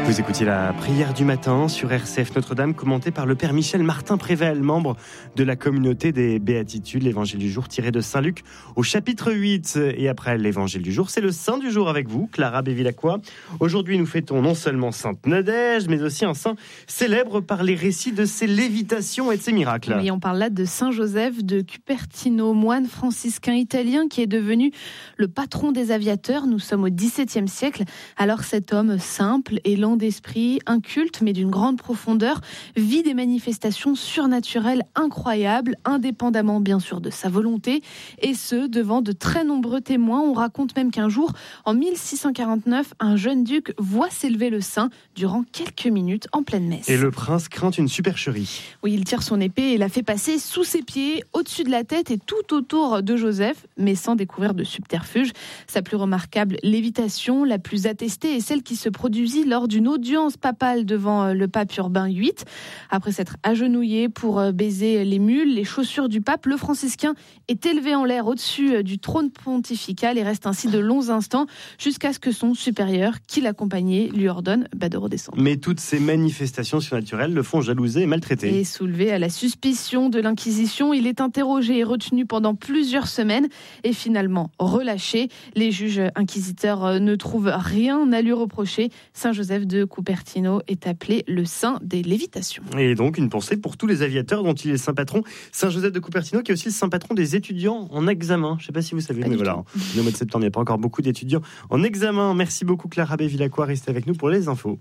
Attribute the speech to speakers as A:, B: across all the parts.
A: Vous écoutez la prière du matin sur RCF Notre-Dame, commentée par le Père Michel Martin-Prével, membre de la communauté des Béatitudes, l'évangile du jour tiré de Saint Luc au chapitre 8. Et après l'évangile du jour, c'est le saint du jour avec vous, Clara Bevilacqua. Aujourd'hui, nous fêtons non seulement Sainte Nadège, mais aussi un saint célèbre par les récits de ses lévitations et de ses miracles.
B: Oui, on parle là de Saint Joseph de Cupertino, moine franciscain italien qui est devenu le patron des aviateurs. Nous sommes au XVIIe siècle. Alors cet homme simple et lent d'esprit, inculte mais d'une grande profondeur, vit des manifestations surnaturelles incroyables, indépendamment bien sûr de sa volonté, et ce, devant de très nombreux témoins. On raconte même qu'un jour, en 1649, un jeune duc voit s'élever le saint durant quelques minutes en pleine messe.
A: Et le prince craint une supercherie.
B: Oui, il tire son épée et la fait passer sous ses pieds, au-dessus de la tête et tout autour de Joseph, mais sans découvrir de subterfuge. Sa plus remarquable lévitation, la plus attestée, est celle qui se produisit lors d'une audience papale devant le pape Urbain VIII. Après s'être agenouillé pour baiser les mules, les chaussures du pape, le franciscain est élevé en l'air au-dessus du trône pontifical et reste ainsi de longs instants jusqu'à ce que son supérieur, qui l'accompagnait, lui ordonne de redescendre.
A: Mais toutes ces manifestations surnaturelles le font jalouser et maltraiter.
B: Et soulevé à la suspicion de l'Inquisition, il est interrogé et retenu pendant plusieurs semaines et finalement relâché. Les juges inquisiteurs ne trouvent rien à lui reprocher. Saint Joseph de Cupertino est appelé le saint des lévitations.
A: Et donc une pensée pour tous les aviateurs dont il est saint patron. Saint Joseph de Cupertino qui est aussi le saint patron des étudiants en examen. Je ne sais pas si vous savez, mais voilà, le mois de septembre, il n'y a pas encore beaucoup d'étudiants en examen. Merci beaucoup Clara Bevilacqua, restez avec nous pour les infos.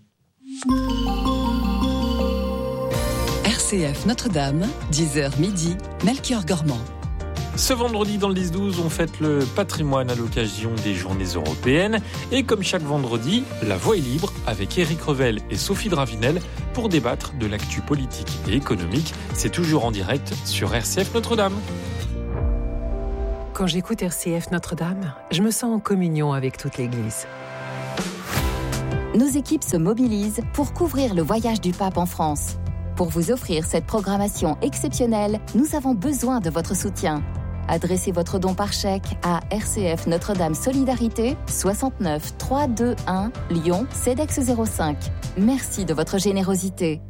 C: RCF Notre-Dame, 10h midi, Melchior Gormand.
D: Ce vendredi dans le 10-12, on fête le patrimoine à l'occasion des journées européennes. Et comme chaque vendredi, la voix est libre avec Éric Revel et Sophie Dravinel pour débattre de l'actu politique et économique. C'est toujours en direct sur RCF Notre-Dame.
E: Quand j'écoute RCF Notre-Dame, je me sens en communion avec toute l'Église.
F: Nos équipes se mobilisent pour couvrir le voyage du pape en France. Pour vous offrir cette programmation exceptionnelle, nous avons besoin de votre soutien. Adressez votre don par chèque à RCF Notre-Dame Solidarité, 69 321 Lyon, CEDEX 05. Merci de votre générosité.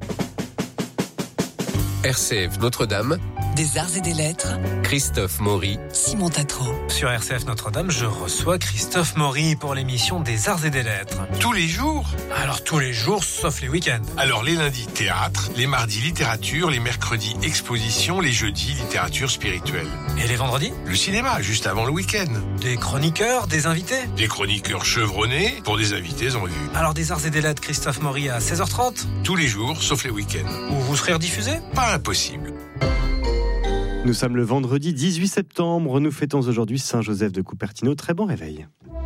G: RCF Notre-Dame,
C: des arts et des lettres,
G: Christophe Maury,
C: Simon Tatro.
H: Sur RCF Notre-Dame, je reçois Christophe Maury pour l'émission des arts et des lettres.
I: Tous les jours ?
H: Alors tous les jours, sauf les week-ends.
I: Alors les lundis, théâtre, les mardis, littérature, les mercredis, exposition, les jeudis, littérature spirituelle.
H: Et les vendredis ?
I: Le cinéma, juste avant le week-end.
H: Des chroniqueurs, des invités ?
I: Des chroniqueurs chevronnés pour des invités en vue.
H: Alors des arts et des lettres, Christophe Maury à 16h30 ?
I: Tous les jours, sauf les week-ends.
H: Où vous serez rediffusé ?
I: Pas impossible.
A: Nous sommes le vendredi 18 septembre. Nous fêtons aujourd'hui Saint Joseph de Cupertino. Très bon réveil.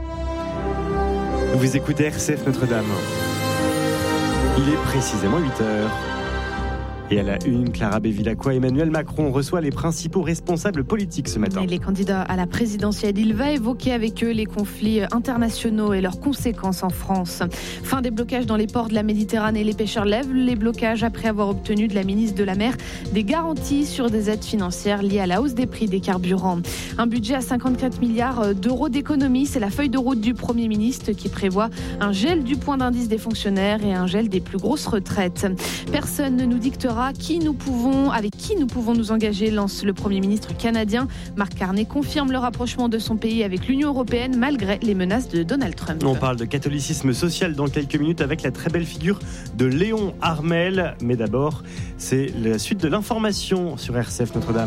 A: Vous écoutez RCF Notre-Dame. Il est précisément 8h. Et à la une, Clara Bevilacqua, Emmanuel Macron reçoit les principaux responsables politiques ce matin.
B: Et les candidats à la présidentielle, il va évoquer avec eux les conflits internationaux et leurs conséquences en France. Fin des blocages dans les ports de la Méditerranée. Les pêcheurs lèvent les blocages après avoir obtenu de la ministre de la Mer des garanties sur des aides financières liées à la hausse des prix des carburants. Un budget à 54 milliards d'euros d'économie. C'est la feuille de route du Premier ministre qui prévoit un gel du point d'indice des fonctionnaires et un gel des plus grosses retraites. Personne ne nous dictera avec qui nous pouvons nous engager, lance le Premier ministre canadien. Mark Carney confirme le rapprochement de son pays avec l'Union européenne malgré les menaces de Donald Trump.
A: On parle de catholicisme social dans quelques minutes avec la très belle figure de Léon Armel. Mais d'abord, c'est la suite de l'information sur RCF Notre-Dame.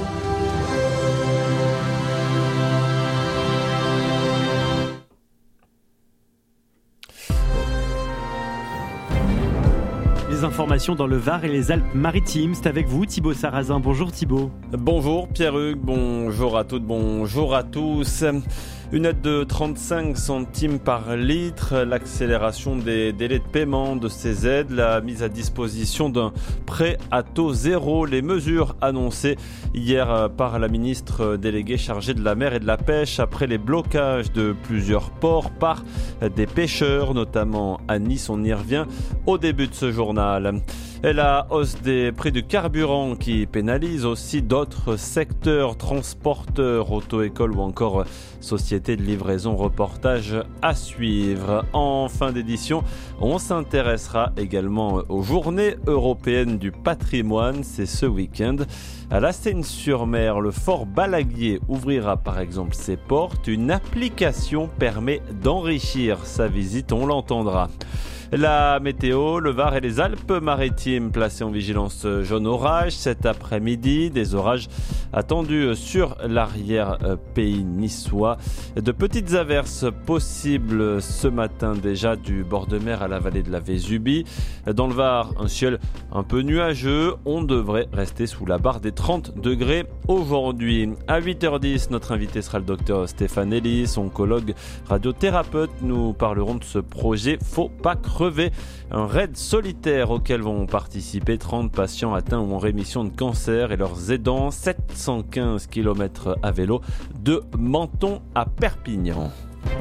A: Informations dans le Var et les Alpes-Maritimes. C'est avec vous Thibaut Sarrazin. Bonjour Thibaut.
J: Bonjour Pierre-Hugues, bonjour à toutes, bonjour à tous. Une aide de 35 centimes par litre, l'accélération des délais de paiement de ces aides, la mise à disposition d'un prêt à taux zéro, les mesures annoncées hier par la ministre déléguée chargée de la mer et de la pêche après les blocages de plusieurs ports par des pêcheurs, notamment à Nice. On y revient au début de ce journal. Et la hausse des prix du carburant qui pénalise aussi d'autres secteurs, transporteurs, auto-écoles ou encore sociétés de livraison, reportage à suivre. En fin d'édition, on s'intéressera également aux journées européennes du patrimoine. C'est ce week-end. À la Seine-sur-Mer, le fort Balaguier ouvrira par exemple ses portes. Une application permet d'enrichir sa visite, on l'entendra. La météo, le Var et les Alpes-Maritimes placés en vigilance jaune orage cet après-midi. Des orages attendus sur l'arrière-pays niçois. De petites averses possibles ce matin déjà du bord de mer à la vallée de la Vésubie. Dans le Var, un ciel un peu nuageux. On devrait rester sous la barre des 30 degrés aujourd'hui. À 8h10, notre invité sera le docteur Stéphane Ellis, oncologue radiothérapeute. Nous parlerons de ce projet Faut pas crever, un raid solitaire auquel vont participer 30 patients atteints ou en rémission de cancer et leurs aidants. 715 km à vélo de Menton à Perpignan.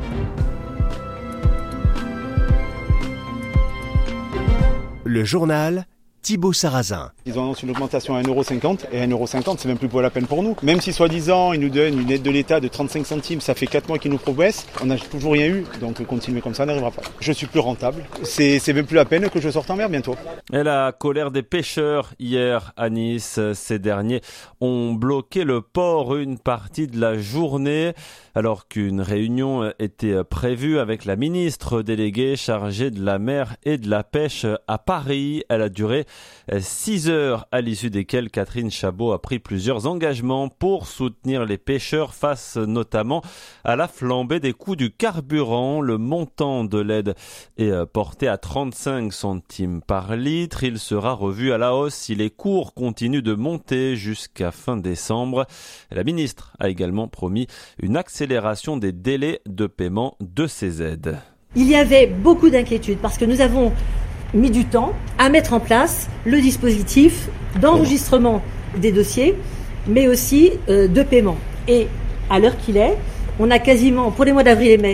K: Le journal Thibaut Sarrazin.
L: Ils ont annoncé une augmentation à 1,50 € et 1,50 €, c'est même plus pour la peine pour nous. Même si soi-disant ils nous donnent une aide de l'État de 35 centimes, ça fait 4 mois qu'ils nous promettent, on n'a toujours rien eu, donc continuer comme ça n'arrivera pas. Je suis plus rentable, c'est même plus la peine que je sorte en mer bientôt.
J: Et la colère des pêcheurs hier à Nice, ces derniers ont bloqué le port une partie de la journée alors qu'une réunion était prévue avec la ministre déléguée chargée de la mer et de la pêche à Paris. Elle a duré 6 heures, à l'issue desquelles Catherine Chabot a pris plusieurs engagements pour soutenir les pêcheurs face notamment à la flambée des coûts du carburant. Le montant de l'aide est porté à 35 centimes par litre. Il sera revu à la hausse si les cours continuent de monter jusqu'à fin décembre. La ministre a également promis une accélération des délais de paiement de ces aides.
M: Il y avait beaucoup d'inquiétudes parce que nous avons mis du temps à mettre en place le dispositif d'enregistrement des dossiers, mais aussi de paiement. Et à l'heure qu'il est, on a quasiment, pour les mois d'avril et mai,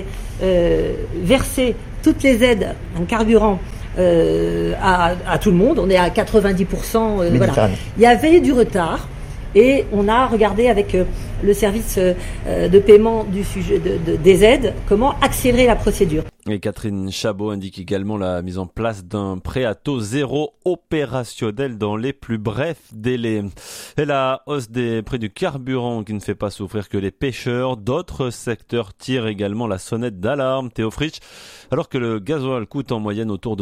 M: versé toutes les aides en carburant à tout le monde. On est à 90%. Voilà. Il y avait du retard. Et on a regardé avec le service de paiement du sujet des aides comment accélérer la procédure.
J: Et Catherine Chabot indique également la mise en place d'un prêt à taux zéro opérationnel dans les plus brefs délais. Et la hausse des prix du carburant qui ne fait pas souffrir que les pêcheurs. D'autres secteurs tirent également la sonnette d'alarme. Théo Fritsch, alors que le gasoil coûte en moyenne autour de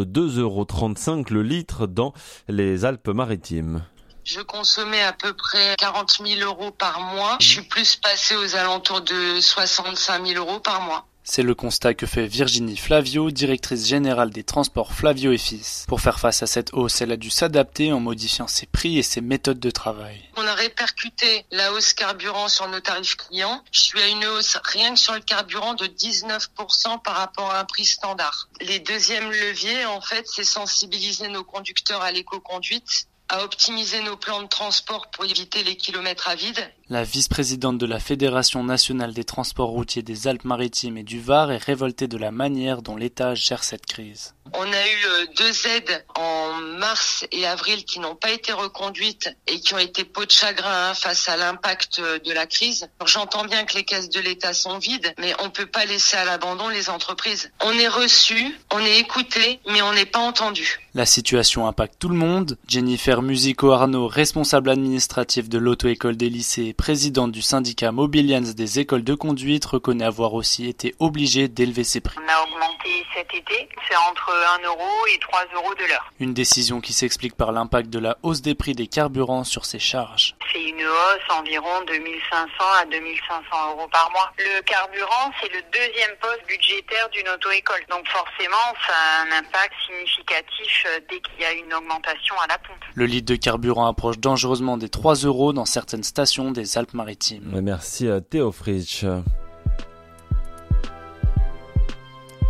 J: 2,35 € le litre dans les Alpes-Maritimes.
N: Je consommais à peu près 40 000 € par mois. Je suis plus passé aux alentours de 65 000 € par mois.
O: C'est le constat que fait Virginie Flavio, directrice générale des transports Flavio et Fils. Pour faire face à cette hausse, elle a dû s'adapter en modifiant ses prix et ses méthodes de travail.
N: On a répercuté la hausse carburant sur nos tarifs clients. Je suis à une hausse rien que sur le carburant de 19% par rapport à un prix standard. Les deuxièmes leviers, en fait, c'est sensibiliser nos conducteurs à l'éco-conduite, à optimiser nos plans de transport pour éviter les kilomètres à vide.
O: La vice-présidente de la Fédération nationale des transports routiers des Alpes-Maritimes et du Var est révoltée de la manière dont l'État gère cette crise.
N: On a eu 2 aides en mars et avril qui n'ont pas été reconduites et qui ont été peau de chagrin face à l'impact de la crise. J'entends bien que les caisses de l'État sont vides, mais on ne peut pas laisser à l'abandon les entreprises. On est reçu, on est écouté, mais on n'est pas entendu.
O: La situation impacte tout le monde. Jennifer Musico-Arnaud, responsable administrative de l'auto-école des lycées et présidente du syndicat Mobilians des écoles de conduite, reconnaît avoir aussi été obligée d'élever ses prix.
P: On a augmenté cet été, c'est entre 1 € et 3 € de l'heure.
O: Une décision qui s'explique par l'impact de la hausse des prix des carburants sur ses charges.
P: C'est une hausse environ de 1 500 à 2 500 € par mois. Le carburant, c'est le deuxième poste budgétaire d'une auto-école. Donc forcément, ça a un impact significatif dès qu'il y a une augmentation à la pompe.
O: Le litre de carburant approche dangereusement des 3 € dans certaines stations des Alpes-Maritimes.
J: Merci à Théo Fritsch.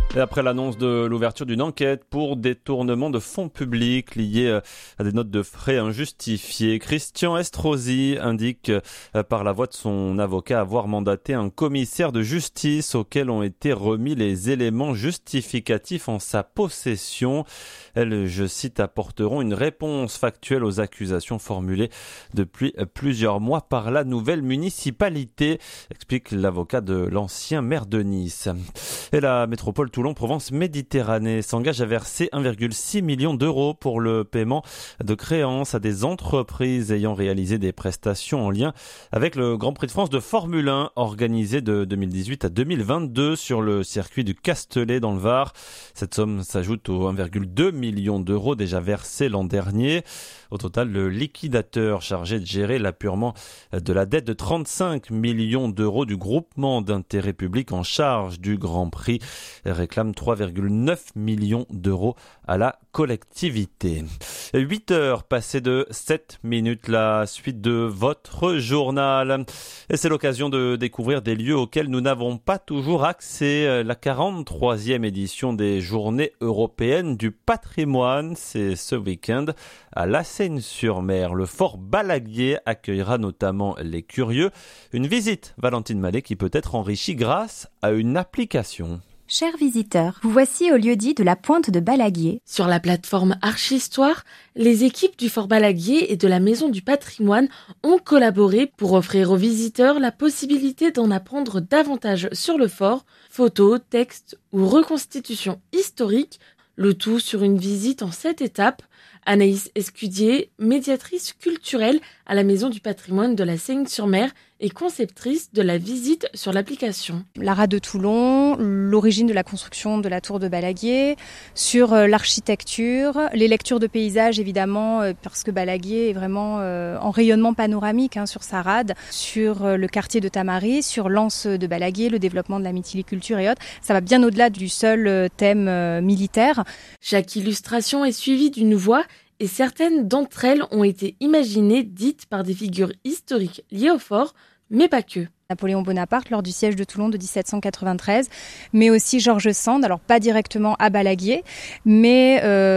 J: Et après l'annonce de l'ouverture d'une enquête pour détournement de fonds publics liés à des notes de frais injustifiées, Christian Estrosi indique par la voix de son avocat avoir mandaté un commissaire de justice auquel ont été remis les éléments justificatifs en sa possession. Elles, je cite, apporteront une réponse factuelle aux accusations formulées depuis plusieurs mois par la nouvelle municipalité, explique l'avocat de l'ancien maire de Nice. Et la métropole Toulon-Provence-Méditerranée s'engage à verser 1,6 million d'euros pour le paiement de créances à des entreprises ayant réalisé des prestations en lien avec le Grand Prix de France de Formule 1 organisé de 2018 à 2022 sur le circuit du Castellet dans le Var. Cette somme s'ajoute aux 1,2 million d'euros déjà versés l'an dernier. Au total, le liquidateur chargé de gérer l'apurement de la dette de 35 millions d'euros du groupement d'intérêt public en charge du Grand Prix réclame 3,9 millions d'euros à la collectivité. 8 heures passées de 7 minutes, la suite de votre journal. Et c'est l'occasion de découvrir des lieux auxquels nous n'avons pas toujours accès. La 43e édition des Journées européennes du patrimoine, c'est ce week-end à La Seyne-sur-Mer. Le fort Balaguier accueillera notamment les curieux. Une visite, Valentine Mallet, qui peut être enrichie grâce à une application.
Q: Chers visiteurs, vous voici au lieu-dit de la Pointe de Balaguier.
R: Sur la plateforme Archistoire, les équipes du Fort Balaguier et de la Maison du Patrimoine ont collaboré pour offrir aux visiteurs la possibilité d'en apprendre davantage sur le fort, photos, textes ou reconstitutions historiques, le tout sur une visite en 7 étapes. Anaïs Escudier, médiatrice culturelle à la Maison du Patrimoine de la Seyne-sur-Mer et conceptrice de la visite sur l'application.
S: L'Ara de Toulon, l'origine de la construction de la tour de Balaguier, sur l'architecture, les lectures de paysages évidemment, parce que Balaguier est vraiment en rayonnement panoramique sur sa rade, sur le quartier de Tamaris, sur l'anse de Balaguier, le développement de la mytiliculture et autres. Ça va bien au-delà du seul thème militaire.
R: Chaque illustration est suivie d'une voix et certaines d'entre elles ont été imaginées, dites par des figures historiques liées au fort, mais pas que.
S: Napoléon Bonaparte lors du siège de Toulon de 1793, mais aussi George Sand, alors pas directement à Balaguier, mais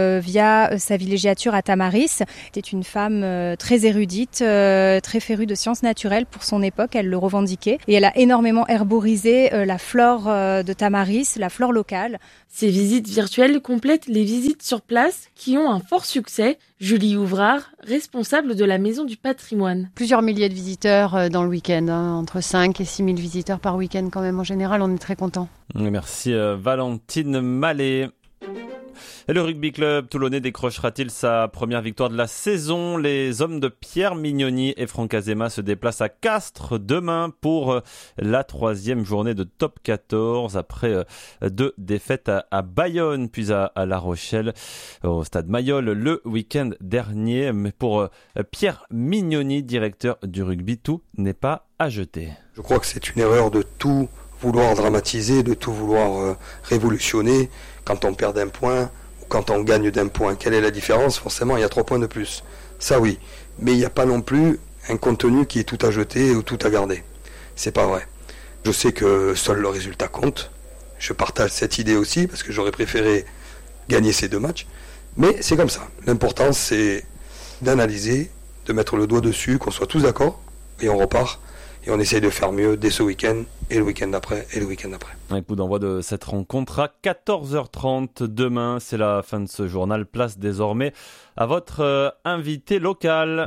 S: via sa villégiature à Tamaris. C'était une femme très érudite, très férue de sciences naturelles pour son époque, elle le revendiquait, et elle a énormément herborisé la flore de Tamaris, la flore locale.
R: Ces visites virtuelles complètent les visites sur place qui ont un fort succès. Julie Ouvrard, responsable de la Maison du Patrimoine.
T: Plusieurs milliers de visiteurs dans le week-end, entre 5 et 6 000 visiteurs par week-end quand même. En général, on est très contents.
J: Merci Valentine Mallet. Et le rugby club toulonnais décrochera-t-il sa première victoire de la saison? Les hommes de Pierre Mignoni et Franck Azema se déplacent à Castres demain pour la 3e journée de top 14 après 2 défaites à Bayonne puis à La Rochelle au stade Mayol le week-end dernier. Mais pour Pierre Mignoni, directeur du rugby, tout n'est pas à jeter.
U: Je crois que c'est une erreur de tout vouloir dramatiser, de tout vouloir révolutionner. Quand on perd d'un point ou quand on gagne d'un point, quelle est la différence? Forcément, il y a 3 points de plus. Ça oui, mais il n'y a pas non plus un contenu qui est tout à jeter ou tout à garder. C'est pas vrai. Je sais que seul le résultat compte. Je partage cette idée aussi parce que j'aurais préféré gagner ces 2 matchs. Mais c'est comme ça. L'important, c'est d'analyser, de mettre le doigt dessus, qu'on soit tous d'accord et on repart. Et on essaye de faire mieux dès ce week-end, et le week-end d'après, et le week-end d'après.
J: Un coup d'envoi de cette rencontre à 14h30 demain. C'est la fin de ce journal. Place désormais à votre invité local.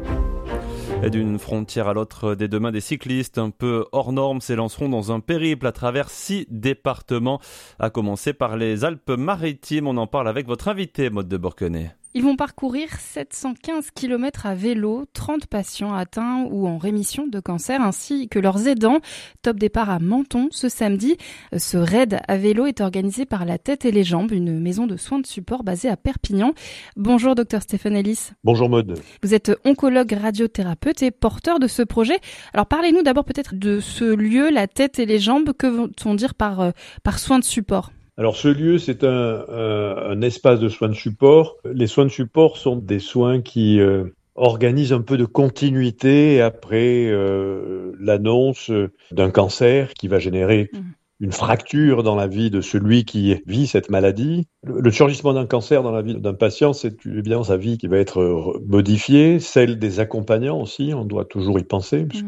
J: Et d'une frontière à l'autre, dès demain, des cyclistes un peu hors normes s'élanceront dans un périple à travers 6 départements, à commencer par les Alpes-Maritimes. On en parle avec votre invité, Maude de Bourquenay.
V: Ils vont parcourir 715 km à vélo, 30 patients atteints ou en rémission de cancer ainsi que leurs aidants. Top départ à Menton ce samedi. Ce raid à vélo est organisé par La Tête et les Jambes, une maison de soins de support basée à Perpignan. Bonjour Dr Stéphane Ellis.
W: Bonjour Maude.
V: Vous êtes oncologue radiothérapeute et porteur de ce projet. Alors parlez-nous d'abord peut-être de ce lieu, La Tête et les Jambes. Que veut-on dire par soins de support ?
W: Alors ce lieu, c'est un espace de soins de support. Les soins de support sont des soins qui organisent un peu de continuité après l'annonce d'un cancer qui va générer une fracture dans la vie de celui qui vit cette maladie. Le surgissement d'un cancer dans la vie d'un patient, c'est évidemment sa vie qui va être modifiée, celle des accompagnants aussi, on doit toujours y penser, puisque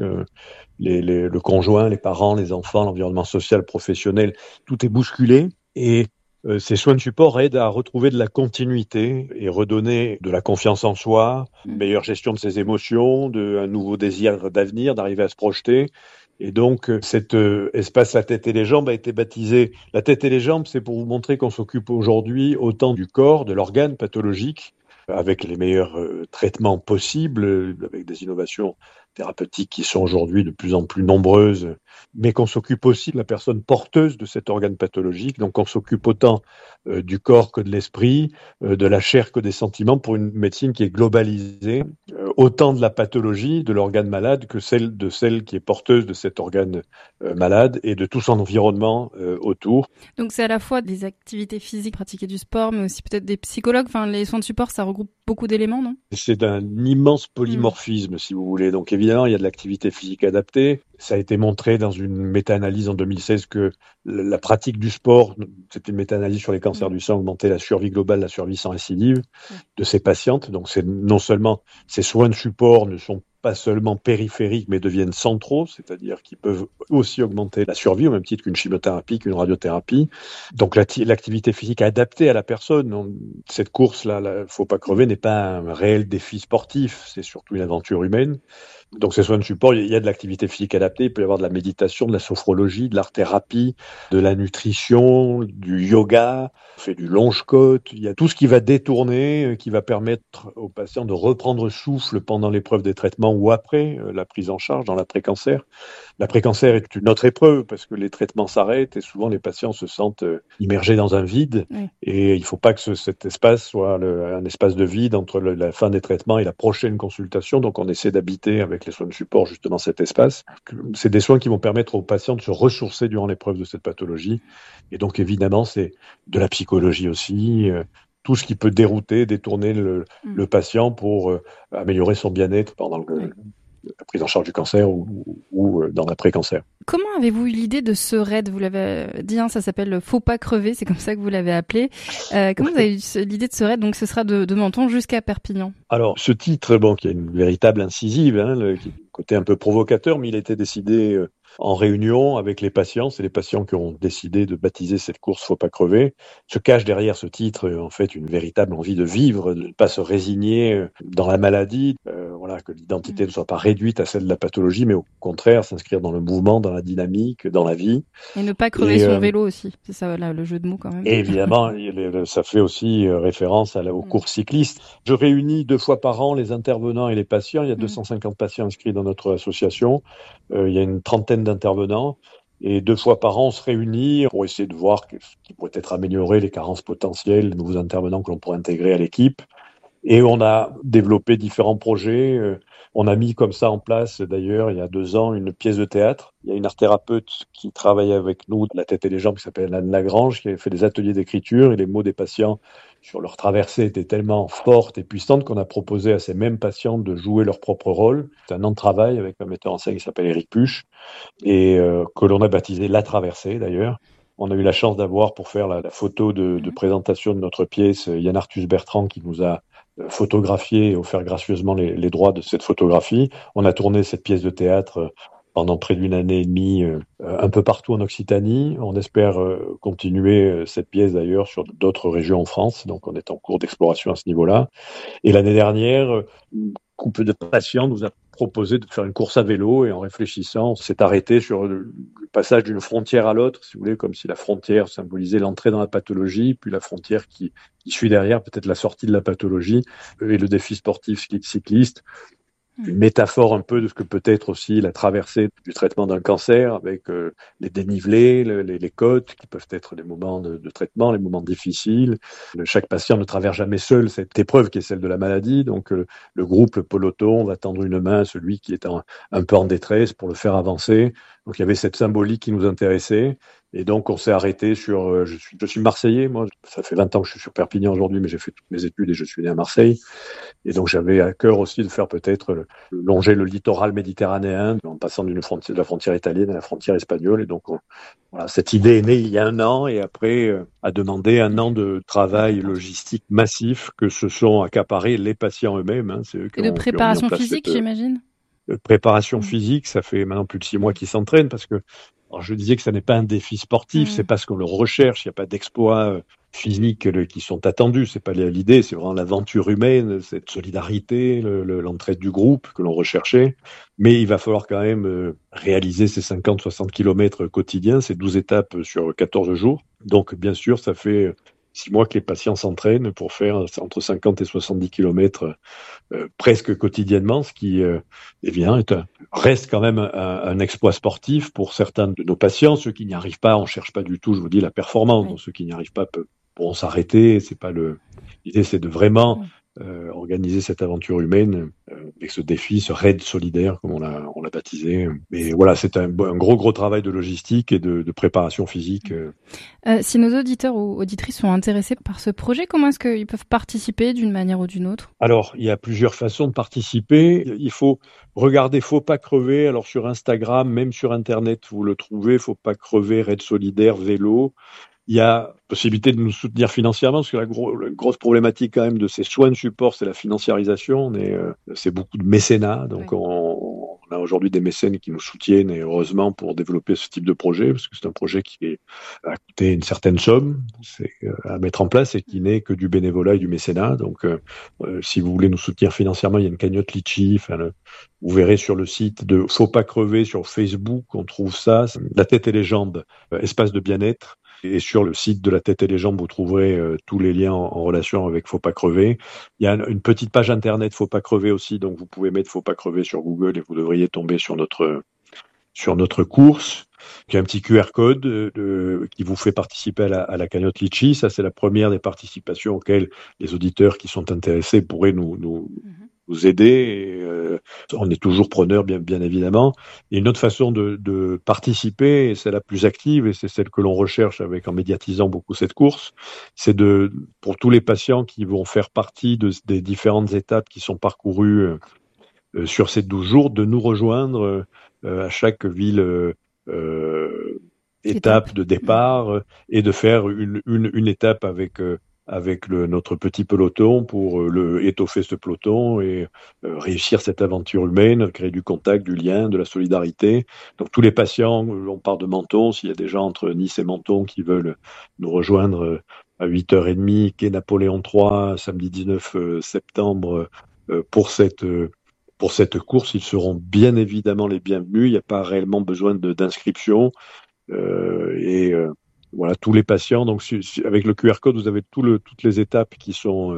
W: le conjoint, les parents, les enfants, l'environnement social, professionnel, tout est bousculé. Et ces soins de support aident à retrouver de la continuité et redonner de la confiance en soi, une meilleure gestion de ses émotions, un nouveau désir d'avenir, d'arriver à se projeter. Et donc, cet espace La tête et les jambes a été baptisé. La tête et les jambes, c'est pour vous montrer qu'on s'occupe aujourd'hui autant du corps, de l'organe pathologique, avec les meilleurs traitements possibles, avec des innovations thérapeutiques qui sont aujourd'hui de plus en plus nombreuses, mais qu'on s'occupe aussi de la personne porteuse de cet organe pathologique. Donc, on s'occupe autant du corps que de l'esprit, de la chair que des sentiments, pour une médecine qui est globalisée, autant de la pathologie de l'organe malade que celle qui est porteuse de cet organe malade et de tout son environnement autour.
V: Donc, c'est à la fois des activités physiques, pratiquer du sport, mais aussi peut-être des psychologues. Enfin, les soins de support, ça regroupe beaucoup d'éléments, non ?
W: C'est un immense polymorphisme, si vous voulez. Donc, évidemment, il y a de l'activité physique adaptée. Ça a été montré dans une méta-analyse en 2016 que la pratique du sport, c'était une méta-analyse sur les cancers du sang, augmentait la survie globale, la survie sans récidive de ces patientes. Donc, c'est non seulement ces soins de support ne sont pas seulement périphériques, mais deviennent centraux, c'est-à-dire qu'ils peuvent aussi augmenter la survie, au même titre qu'une chimiothérapie, qu'une radiothérapie. Donc l'activité physique adaptée à la personne. Cette course-là, faut pas crever, n'est pas un réel défi sportif, c'est surtout une aventure humaine. Donc ces soins de support, il y a de l'activité physique adaptée, il peut y avoir de la méditation, de la sophrologie, de l'art-thérapie, de la nutrition, du yoga, on fait du longe-côte, il y a tout ce qui va détourner, qui va permettre aux patients de reprendre souffle pendant l'épreuve des traitements ou après la prise en charge dans l'après-cancer. L'après-cancer est une autre épreuve parce que les traitements s'arrêtent et souvent les patients se sentent immergés dans un vide et il ne faut pas que cet espace soit un espace de vide entre la fin des traitements et la prochaine consultation. Donc on essaie d'habiter avec les soins de support justement cet espace. C'est des soins qui vont permettre aux patients de se ressourcer durant l'épreuve de cette pathologie et donc évidemment c'est de la psychologie aussi, tout ce qui peut détourner le patient pour améliorer son bien-être pendant la prise en charge du cancer ou dans l'après-cancer.
V: Comment avez-vous eu l'idée de ce raid ? Vous l'avez dit, ça s'appelle « Faut pas crever », c'est comme ça que vous l'avez appelé. Comment vous avez eu l'idée de ce raid ? Donc ce sera de Menton jusqu'à Perpignan. Alors ce titre, qui a une véritable incisive, qui a un côté un peu provocateur, mais il a été décidé en réunion avec les patients. C'est les patients qui ont décidé de baptiser cette course « Faut pas crever ». Se cache derrière ce titre, en fait, une véritable envie de vivre, de ne pas se résigner dans la maladie, que l'identité ne soit pas réduite à celle de la pathologie, mais au contraire, s'inscrire dans le mouvement, dans la dynamique, dans la vie. Et ne pas crever son vélo aussi. C'est ça, là, le jeu de mots quand même.
W: Et évidemment, ça fait aussi référence aux courses cyclistes. Je réunis 2 fois par an les intervenants et les patients. Il y a 250 patients inscrits dans notre association. Il y a une trentaine d'intervenants. Et 2 fois par an, on se réunit pour essayer de voir ce qui pourrait être amélioré, les carences potentielles, les nouveaux intervenants que l'on pourrait intégrer à l'équipe. Et on a développé différents projets. On a mis comme ça en place, d'ailleurs, il y a 2 ans, une pièce de théâtre. Il y a une art-thérapeute qui travaille avec nous, La tête et les jambes, qui s'appelle Anne Lagrange, qui a fait des ateliers d'écriture. Et les mots des patients sur leur traversée étaient tellement fortes et puissantes qu'on a proposé à ces mêmes patients de jouer leur propre rôle. C'est un an de travail avec un metteur en scène qui s'appelle Éric Puche et que l'on a baptisé La Traversée, d'ailleurs. On a eu la chance d'avoir, pour faire la photo de présentation de notre pièce, Yann Arthus Bertrand qui nous a photographié et offert gracieusement les droits de cette photographie. On a tourné cette pièce de théâtre pendant près d'1 année et demie un peu partout en Occitanie. On espère continuer cette pièce d'ailleurs sur d'autres régions en France. Donc on est en cours d'exploration à ce niveau-là. Et l'année dernière, un couple de patients nous a proposé de faire une course à vélo et en réfléchissant, on s'est arrêté sur le passage d'une frontière à l'autre, si vous voulez, comme si la frontière symbolisait l'entrée dans la pathologie, puis la frontière qui suit derrière, peut-être la sortie de la pathologie, et le défi sportif cycliste. Une métaphore un peu de ce que peut être aussi la traversée du traitement d'un cancer avec les dénivelés, les côtes qui peuvent être des moments de traitement, les moments difficiles. Chaque patient ne traverse jamais seul cette épreuve qui est celle de la maladie. Donc le groupe, le peloton va tendre une main à celui qui est un peu en détresse pour le faire avancer. Donc il y avait cette symbolique qui nous intéressait. Et donc on s'est arrêté sur... Je suis Marseillais, moi. Ça fait 20 ans que je suis sur Perpignan aujourd'hui, mais j'ai fait toutes mes études et je suis né à Marseille. Et donc j'avais à cœur aussi de faire peut-être longer le littoral méditerranéen en passant de la frontière italienne à la frontière espagnole. Et donc voilà, cette idée est née il y a 1 an et après a demandé 1 an de travail logistique massif que se sont accaparés les patients eux-mêmes. Hein. C'est eux
V: et de préparation physique, j'imagine.
W: Préparation physique, ça fait maintenant plus de 6 mois qu'ils s'entraînent parce que alors je disais que ça n'est pas un défi sportif, c'est parce qu'on le recherche, il n'y a pas d'exploits physiques qui sont attendus, c'est pas l'idée, c'est vraiment l'aventure humaine, cette solidarité, l'entraide du groupe que l'on recherchait, mais il va falloir quand même réaliser ces 50-60 km quotidiens, ces 12 étapes sur 14 jours, donc bien sûr ça fait 6 mois que les patients s'entraînent pour faire entre 50 et 70 km presque quotidiennement, ce qui reste quand même un exploit sportif pour certains de nos patients. Ceux qui n'y arrivent pas, on cherche pas du tout, je vous dis, la performance. Donc, ceux qui n'y arrivent pas pourront s'arrêter. C'est pas l'idée, c'est de vraiment organiser cette aventure humaine avec ce défi, ce raid solidaire, comme on l'a baptisé. Mais voilà, c'est un gros travail de logistique et de préparation physique.
V: Si nos auditeurs ou auditrices sont intéressés par ce projet, comment est-ce qu'ils peuvent participer d'une manière ou d'une autre ?
W: Alors, il y a plusieurs façons de participer. Il faut regarder Faut pas crever. Alors, sur Instagram, même sur Internet, vous le trouvez. Faut pas crever, raid solidaire, vélo. Il y a possibilité de nous soutenir financièrement, parce que la grosse problématique quand même de ces soins de support, c'est la financiarisation. C'est beaucoup de mécénat, donc on a aujourd'hui des mécènes qui nous soutiennent, et heureusement, pour développer ce type de projet, parce que c'est un projet qui a coûté une certaine somme à mettre en place et qui n'est que du bénévolat et du mécénat. Donc, si vous voulez nous soutenir financièrement, il y a une cagnotte Litchi. Vous verrez sur le site de Faut pas crever sur Facebook, on trouve ça. La tête et les jambes, espace de bien-être. Et sur le site de La Tête et les Jambes, vous trouverez tous les liens en relation avec Faut pas crever. Il y a une petite page internet Faut pas crever aussi, donc vous pouvez mettre Faut pas crever sur Google et vous devriez tomber sur notre course. Il y a un petit QR code qui vous fait participer à la cagnotte Litchi. Ça, c'est la première des participations auxquelles les auditeurs qui sont intéressés pourraient nous aider. Et, on est toujours preneurs, bien évidemment. Et une autre façon de participer, et c'est la plus active, et c'est celle que l'on recherche en médiatisant beaucoup cette course, c'est pour tous les patients qui vont faire partie des différentes étapes qui sont parcourues sur ces 12 jours, de nous rejoindre à chaque ville étape de départ et de faire une étape avec notre petit peloton pour étoffer ce peloton et réussir cette aventure humaine, créer du contact, du lien, de la solidarité. Donc tous les patients, on part de Menton, s'il y a des gens entre Nice et Menton qui veulent nous rejoindre à 8h30, quai Napoléon III, samedi 19 septembre, pour cette course, ils seront bien évidemment les bienvenus. Il n'y a pas réellement besoin d'inscription. Voilà, tous les patients. Donc, avec le QR code, vous avez toutes les étapes qui sont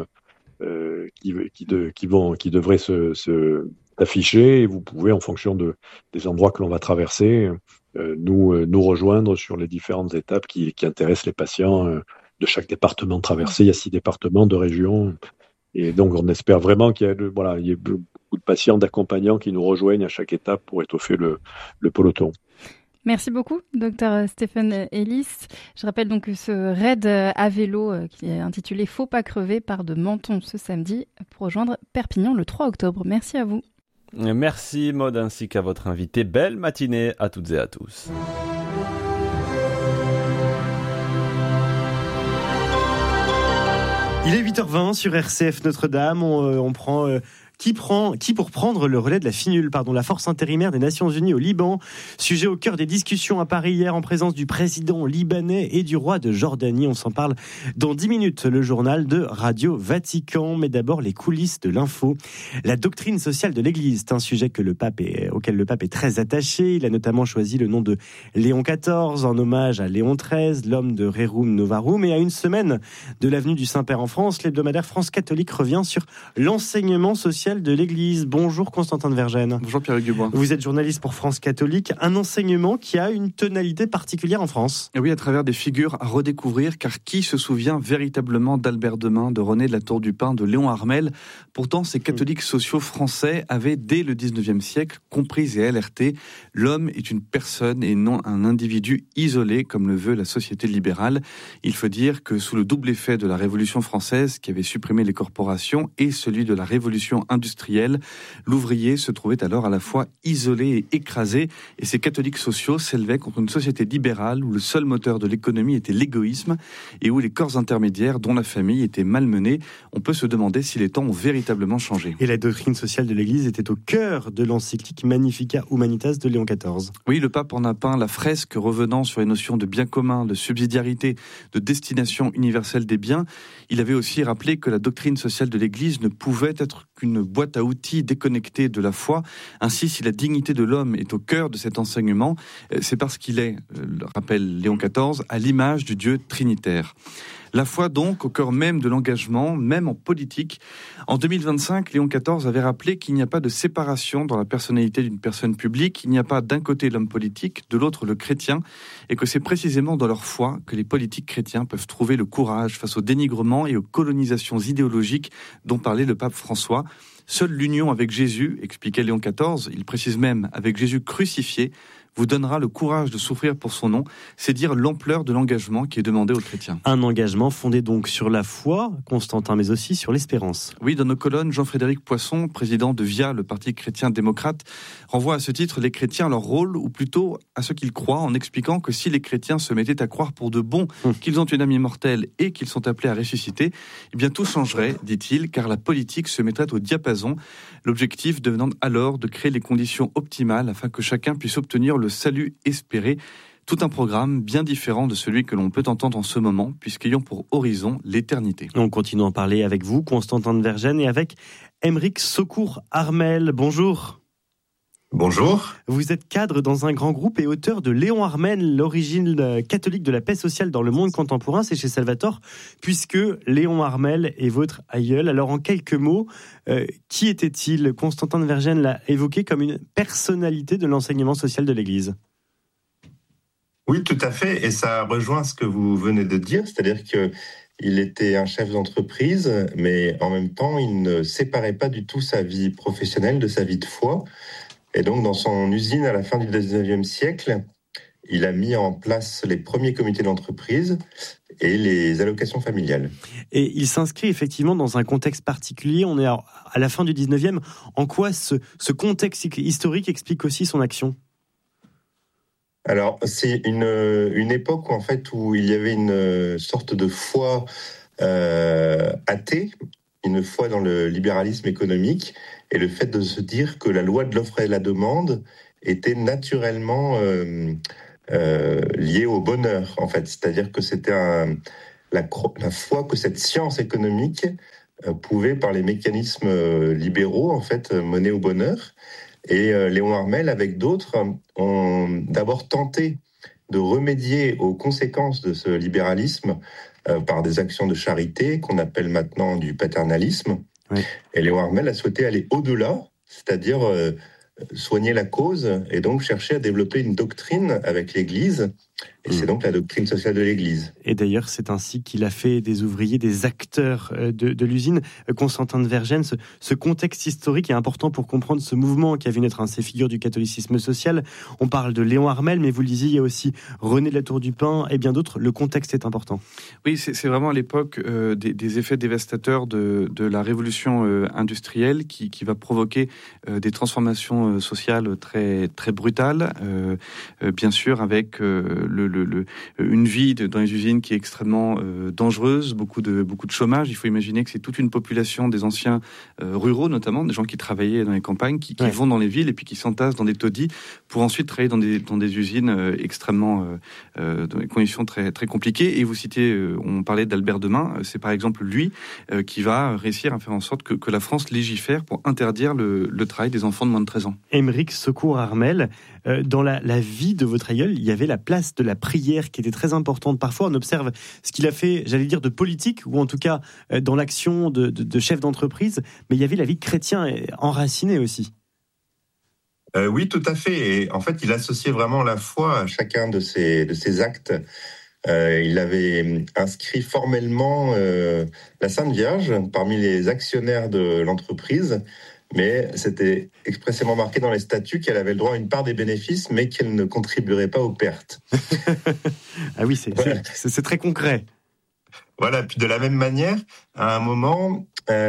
W: qui devraient s'afficher, et vous pouvez, en fonction des endroits que l'on va traverser, nous rejoindre sur les différentes étapes qui intéressent les patients de chaque département traversé. Il y a 6 départements de régions, et donc on espère vraiment qu'il y ait beaucoup de patients, d'accompagnants qui nous rejoignent à chaque étape pour étoffer le peloton.
V: Merci beaucoup, Dr Stéphane Ellis. Je rappelle donc que ce raid à vélo qui est intitulé Faut pas crever part de Menton ce samedi pour rejoindre Perpignan le 3 octobre. Merci à vous.
J: Merci Maud, ainsi qu'à votre invité. Belle matinée à toutes et à tous.
A: Il est 8h20 sur RCF Notre-Dame. On prend... Qui pour prendre le relais de la FINUL, la force intérimaire des Nations Unies au Liban. Sujet au cœur des discussions à Paris hier en présence du président libanais et du roi de Jordanie. On s'en parle dans 10 minutes, le journal de Radio Vatican. Mais d'abord, les coulisses de l'info. La doctrine sociale de l'Église, c'est un sujet auquel le pape est très attaché. Il a notamment choisi le nom de Léon XIV en hommage à Léon XIII, l'homme de Rerum Novarum. Et à une semaine de l'avenue du Saint-Père en France, l'hebdomadaire France Catholique revient sur l'enseignement social social de l'Église. Bonjour Constantin de Vergennes.
D: Bonjour Pierre-Hugues Dubois.
A: Vous êtes journaliste pour France Catholique, un enseignement qui a une tonalité particulière en France.
D: Et oui, à travers des figures à redécouvrir, car qui se souvient véritablement d'Albert Demain, de René de la Tour du Pin, de Léon Harmel? Pourtant, ces catholiques sociaux français avaient, dès le 19e siècle, compris et alerté: l'homme est une personne et non un individu isolé, comme le veut la société libérale. Il faut dire que sous le double effet de la Révolution française, qui avait supprimé les corporations, et celui de la Révolution industrielle, l'ouvrier se trouvait alors à la fois isolé et écrasé, et ces catholiques sociaux s'élevaient contre une société libérale où le seul moteur de l'économie était l'égoïsme et où les corps intermédiaires, dont la famille, étaient malmenés. On peut se demander si les temps ont véritablement changé.
A: Et la doctrine sociale de l'Église était au cœur de l'encyclique Magnificat Humanitas de Léon XIV.
D: Oui, le pape en a peint la fresque revenant sur les notions de bien commun, de subsidiarité, de destination universelle des biens. Il avait aussi rappelé que la doctrine sociale de l'Église ne pouvait être qu'une boîte à outils déconnectée de la foi. Ainsi, si la dignité de l'homme est au cœur de cet enseignement, c'est parce qu'il est, le rappelle Léon XIV, à l'image du Dieu trinitaire. La foi donc au cœur même de l'engagement, même en politique. En 2025, Léon XIV avait rappelé qu'il n'y a pas de séparation dans la personnalité d'une personne publique, il n'y a pas d'un côté l'homme politique, de l'autre le chrétien, et que c'est précisément dans leur foi que les politiques chrétiens peuvent trouver le courage face au dénigrement et aux colonisations idéologiques dont parlait le pape François. Seule l'union avec Jésus, expliquait Léon XIV, il précise même avec Jésus crucifié, vous donnera le courage de souffrir pour son nom. C'est dire l'ampleur de l'engagement qui est demandé aux chrétiens.
A: Un engagement fondé donc sur la foi, Constantin, mais aussi sur l'espérance.
D: Oui, dans nos colonnes, Jean-Frédéric Poisson, président de VIA, le Parti chrétien-démocrate, renvoie à ce titre les chrétiens à leur rôle, ou plutôt à ce qu'ils croient, en expliquant que si les chrétiens se mettaient à croire pour de bon qu'ils ont une âme immortelle et qu'ils sont appelés à ressusciter, eh bien tout changerait, dit-il, car la politique se mettrait au diapason, l'objectif devenant alors de créer les conditions optimales afin que chacun puisse obtenir le salut espéré. Tout un programme bien différent de celui que l'on peut entendre en ce moment, puisqu'ayant pour horizon l'éternité.
A: On continue à en parler avec vous, Constantin de Vergennes, et avec Aymeric Saucourt-Armel. Bonjour.
E: Bonjour.
A: Vous êtes cadre dans un grand groupe et auteur de Léon Harmel, l'origine catholique de la paix sociale dans le monde contemporain. C'est chez Salvatore, puisque Léon Harmel est votre aïeul. Alors en quelques mots, qui était-il? Constantin de Vergennes l'a évoqué comme une personnalité de l'enseignement social de l'Église.
E: Oui, tout à fait. Et ça rejoint ce que vous venez de dire, c'est-à-dire qu'il était un chef d'entreprise, mais en même temps, il ne séparait pas du tout sa vie professionnelle de sa vie de foi. Et donc, dans son usine, à la fin du 19e siècle, il a mis en place les premiers comités d'entreprise et les allocations familiales.
A: Et il s'inscrit effectivement dans un contexte particulier. On est à la fin du 19e. En quoi ce contexte historique explique aussi son action ?
E: Alors, c'est une époque où il y avait une sorte de foi athée, une foi dans le libéralisme économique, et le fait de se dire que la loi de l'offre et de la demande était naturellement liée au bonheur, en fait. C'est-à-dire que c'était la foi que cette science économique pouvait, par les mécanismes libéraux, en fait, mener au bonheur. Et Léon Harmel, avec d'autres, ont d'abord tenté de remédier aux conséquences de ce libéralisme par des actions de charité qu'on appelle maintenant du paternalisme. Oui. Et Léon Harmel a souhaité aller au-delà, c'est-à-dire soigner la cause et donc chercher à développer une doctrine avec l'Église. Et c'est donc la doctrine sociale de l'Église.
A: Et d'ailleurs, c'est ainsi qu'il a fait des ouvriers, des acteurs de l'usine. Constantin de Vergennes, ce contexte historique est important pour comprendre ce mouvement qui a vu naître ces figures du catholicisme social. On parle de Léon Harmel, mais vous le disiez, il y a aussi René de la Tour du Pin et bien d'autres. Le contexte est important.
D: Oui, c'est vraiment à l'époque des effets dévastateurs de la révolution industrielle qui va provoquer des transformations sociales très, très brutales. Bien sûr, avec une vie dans les usines qui est extrêmement dangereuse, beaucoup de chômage. Il faut imaginer que c'est toute une population des anciens ruraux, notamment, des gens qui travaillaient dans les campagnes, qui vont dans les villes et puis qui s'entassent dans des taudis pour ensuite travailler dans des usines extrêmement dans des conditions très, très compliquées. Et vous citez, on parlait d'Albert Demain, c'est par exemple lui qui va réussir à faire en sorte que la France légifère pour interdire le travail des enfants de moins de 13 ans.
A: Aymeric Saucourt-Armel, dans la vie de votre aïeul, il y avait la place de la prière qui était très importante. Parfois, on observe ce qu'il a fait, j'allais dire, de politique, ou en tout cas dans l'action de chef d'entreprise, mais il y avait la vie de chrétien enracinée aussi.
E: Oui, tout à fait. Et en fait, il associait vraiment la foi à chacun de ses actes. Il avait inscrit formellement la Sainte Vierge parmi les actionnaires de l'entreprise, mais c'était expressément marqué dans les statuts qu'elle avait le droit à une part des bénéfices, mais qu'elle ne contribuerait pas aux pertes.
A: Ah oui, c'est très concret.
E: Voilà, puis de la même manière, à un moment,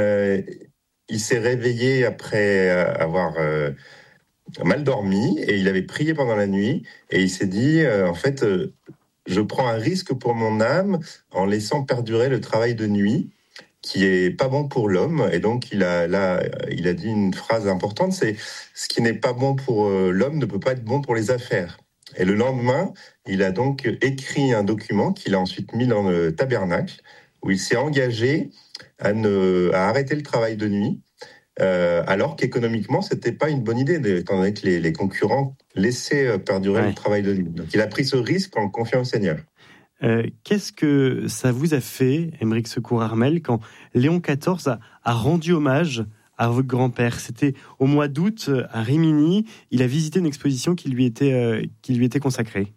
E: il s'est réveillé après avoir mal dormi, et il avait prié pendant la nuit, et il s'est dit, en fait, je prends un risque pour mon âme en laissant perdurer le travail de nuit, qui est pas bon pour l'homme. Et donc, il a dit une phrase importante, c'est « ce qui n'est pas bon pour l'homme ne peut pas être bon pour les affaires ». Et le lendemain, il a donc écrit un document qu'il a ensuite mis dans le tabernacle, où il s'est engagé à arrêter le travail de nuit, alors qu'économiquement, c'était pas une bonne idée, étant donné que les concurrents laissaient perdurer le travail de nuit. Donc, il a pris ce risque en le confiant au Seigneur.
A: Qu'est-ce que ça vous a fait, Aymeric Secours-Armel, quand Léon XIV a rendu hommage à votre grand-père? C'était au mois d'août à Rimini. Il a visité une exposition qui lui était consacrée.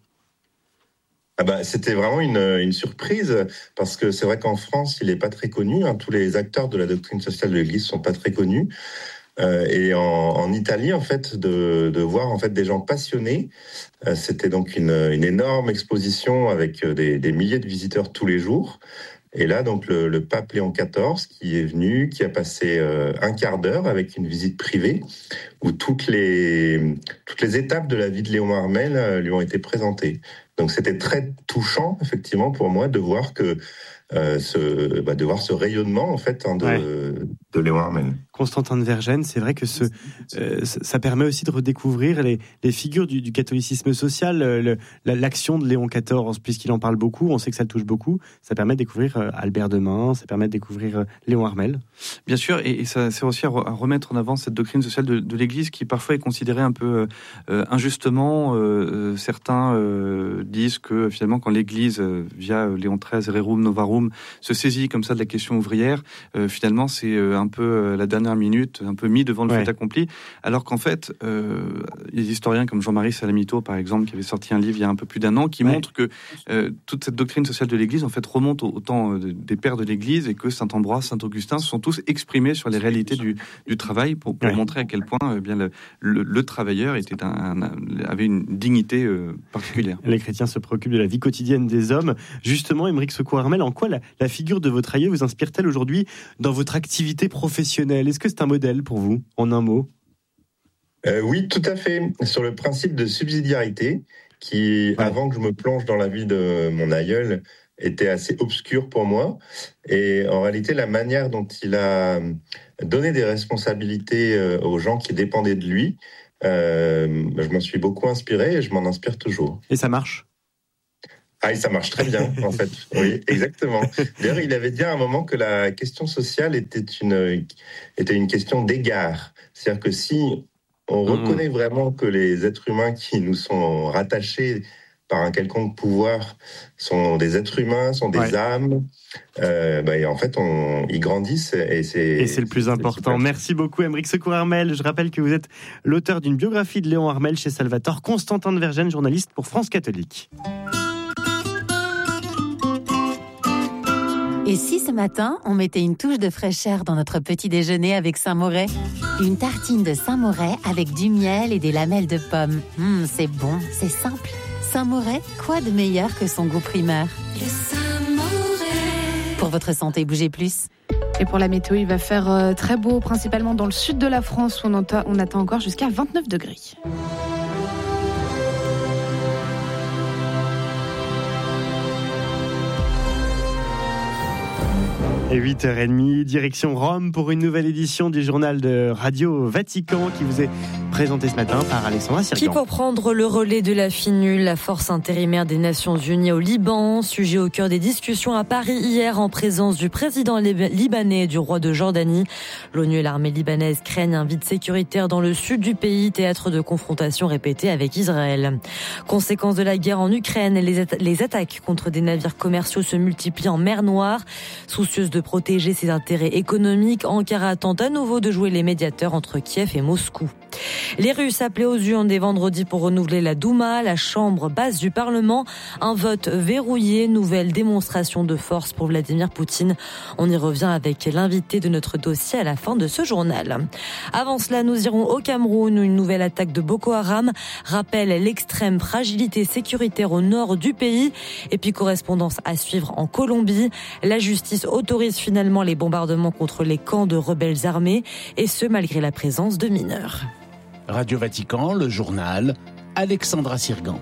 E: C'était vraiment une surprise, parce que c'est vrai qu'en France, il n'est pas très connu. Tous les acteurs de la doctrine sociale de l'Église ne sont pas très connus. Et en Italie, en fait, de voir en fait des gens passionnés, c'était donc une énorme exposition avec des milliers de visiteurs tous les jours. Et là, donc le pape Léon XIV qui est venu, qui a passé un quart d'heure avec une visite privée où toutes les étapes de la vie de Léon Armel lui ont été présentées. Donc c'était très touchant, effectivement, pour moi de voir que de voir ce rayonnement en fait de Léon Armel.
A: Constantin de Vergennes, c'est vrai que ça permet aussi de redécouvrir les figures du catholicisme social, l'action de Léon XIV, puisqu'il en parle beaucoup, on sait que ça le touche beaucoup. Ça permet de découvrir Albert Demain, ça permet de découvrir Léon Armel.
D: Bien sûr, et ça sert aussi à remettre en avant cette doctrine sociale de l'Église qui parfois est considérée un peu injustement. Certains disent que finalement quand l'Église, via Léon XIII, Rerum Novarum, se saisit comme ça de la question ouvrière, finalement c'est un peu la dernière minute, un peu mis devant le fait accompli, alors qu'en fait, les historiens comme Jean-Marie Salamito, par exemple, qui avait sorti un livre il y a un peu plus d'un an, qui montre que toute cette doctrine sociale de l'Église, en fait, remonte au temps des pères de l'Église, et que Saint-Ambroise, Saint-Augustin sont tous exprimés sur les réalités du travail pour montrer à quel point le travailleur avait une dignité particulière.
A: Les chrétiens se préoccupent de la vie quotidienne des hommes. Justement, Aymeric Secours-Armel, en quoi la figure de votre aïeux vous inspire-t-elle aujourd'hui dans votre activité professionnelle? Est-ce que c'est un modèle pour vous, en un mot?
E: Oui, tout à fait. Sur le principe de subsidiarité, qui, avant que je me plonge dans la vie de mon aïeul, était assez obscur pour moi. Et en réalité, la manière dont il a donné des responsabilités aux gens qui dépendaient de lui, je m'en suis beaucoup inspiré et je m'en inspire toujours.
A: Et ça marche?
E: Et ça marche très bien, en fait. Oui, exactement. D'ailleurs, il avait dit à un moment que la question sociale était une question d'égard. C'est-à-dire que si on reconnaît vraiment que les êtres humains qui nous sont rattachés par un quelconque pouvoir sont des êtres humains, sont des âmes, en fait, ils grandissent et c'est
A: le plus important. Merci beaucoup, Aymeric Secours-Armel. Je rappelle que vous êtes l'auteur d'une biographie de Léon Armel chez Salvatore. Constantin de Vergennes, journaliste pour France Catholique.
C: Et si ce matin, on mettait une touche de fraîcheur dans notre petit déjeuner avec Saint-Moret? Une tartine de Saint-Moret avec du miel et des lamelles de pommes. C'est bon, c'est simple. Saint-Moret, quoi de meilleur que son goût primaire? Le Saint-Moret. Pour votre santé, bougez plus.
B: Et pour la météo, il va faire très beau, principalement dans le sud de la France, où on attend encore jusqu'à 29 degrés.
A: Et 8h30, direction Rome pour une nouvelle édition du journal de Radio Vatican qui vous est présenté ce matin par Alexandra Sirgan.
F: Qui pour prendre le relais de la FINUL, la force intérimaire des Nations Unies au Liban, sujet au cœur des discussions à Paris hier en présence du président libanais et du roi de Jordanie. L'ONU et l'armée libanaise craignent un vide sécuritaire dans le sud du pays, théâtre de confrontations répétées avec Israël. Conséquence de la guerre en Ukraine, les attaques contre des navires commerciaux se multiplient en mer Noire. Soucieuse de protéger ses intérêts économiques, Ankara tente à nouveau de jouer les médiateurs entre Kiev et Moscou. Les Russes appelés aux urnes dès vendredi pour renouveler la Douma, la chambre basse du Parlement. Un vote verrouillé, nouvelle démonstration de force pour Vladimir Poutine. On y revient avec l'invité de notre dossier à la fin de ce journal. Avant cela, nous irons au Cameroun où une nouvelle attaque de Boko Haram rappelle l'extrême fragilité sécuritaire au nord du pays. Et puis correspondance à suivre en Colombie. La justice autorise finalement les bombardements contre les camps de rebelles armés et ce malgré la présence de mineurs.
G: Radio Vatican, le journal, Alexandra Sirgan.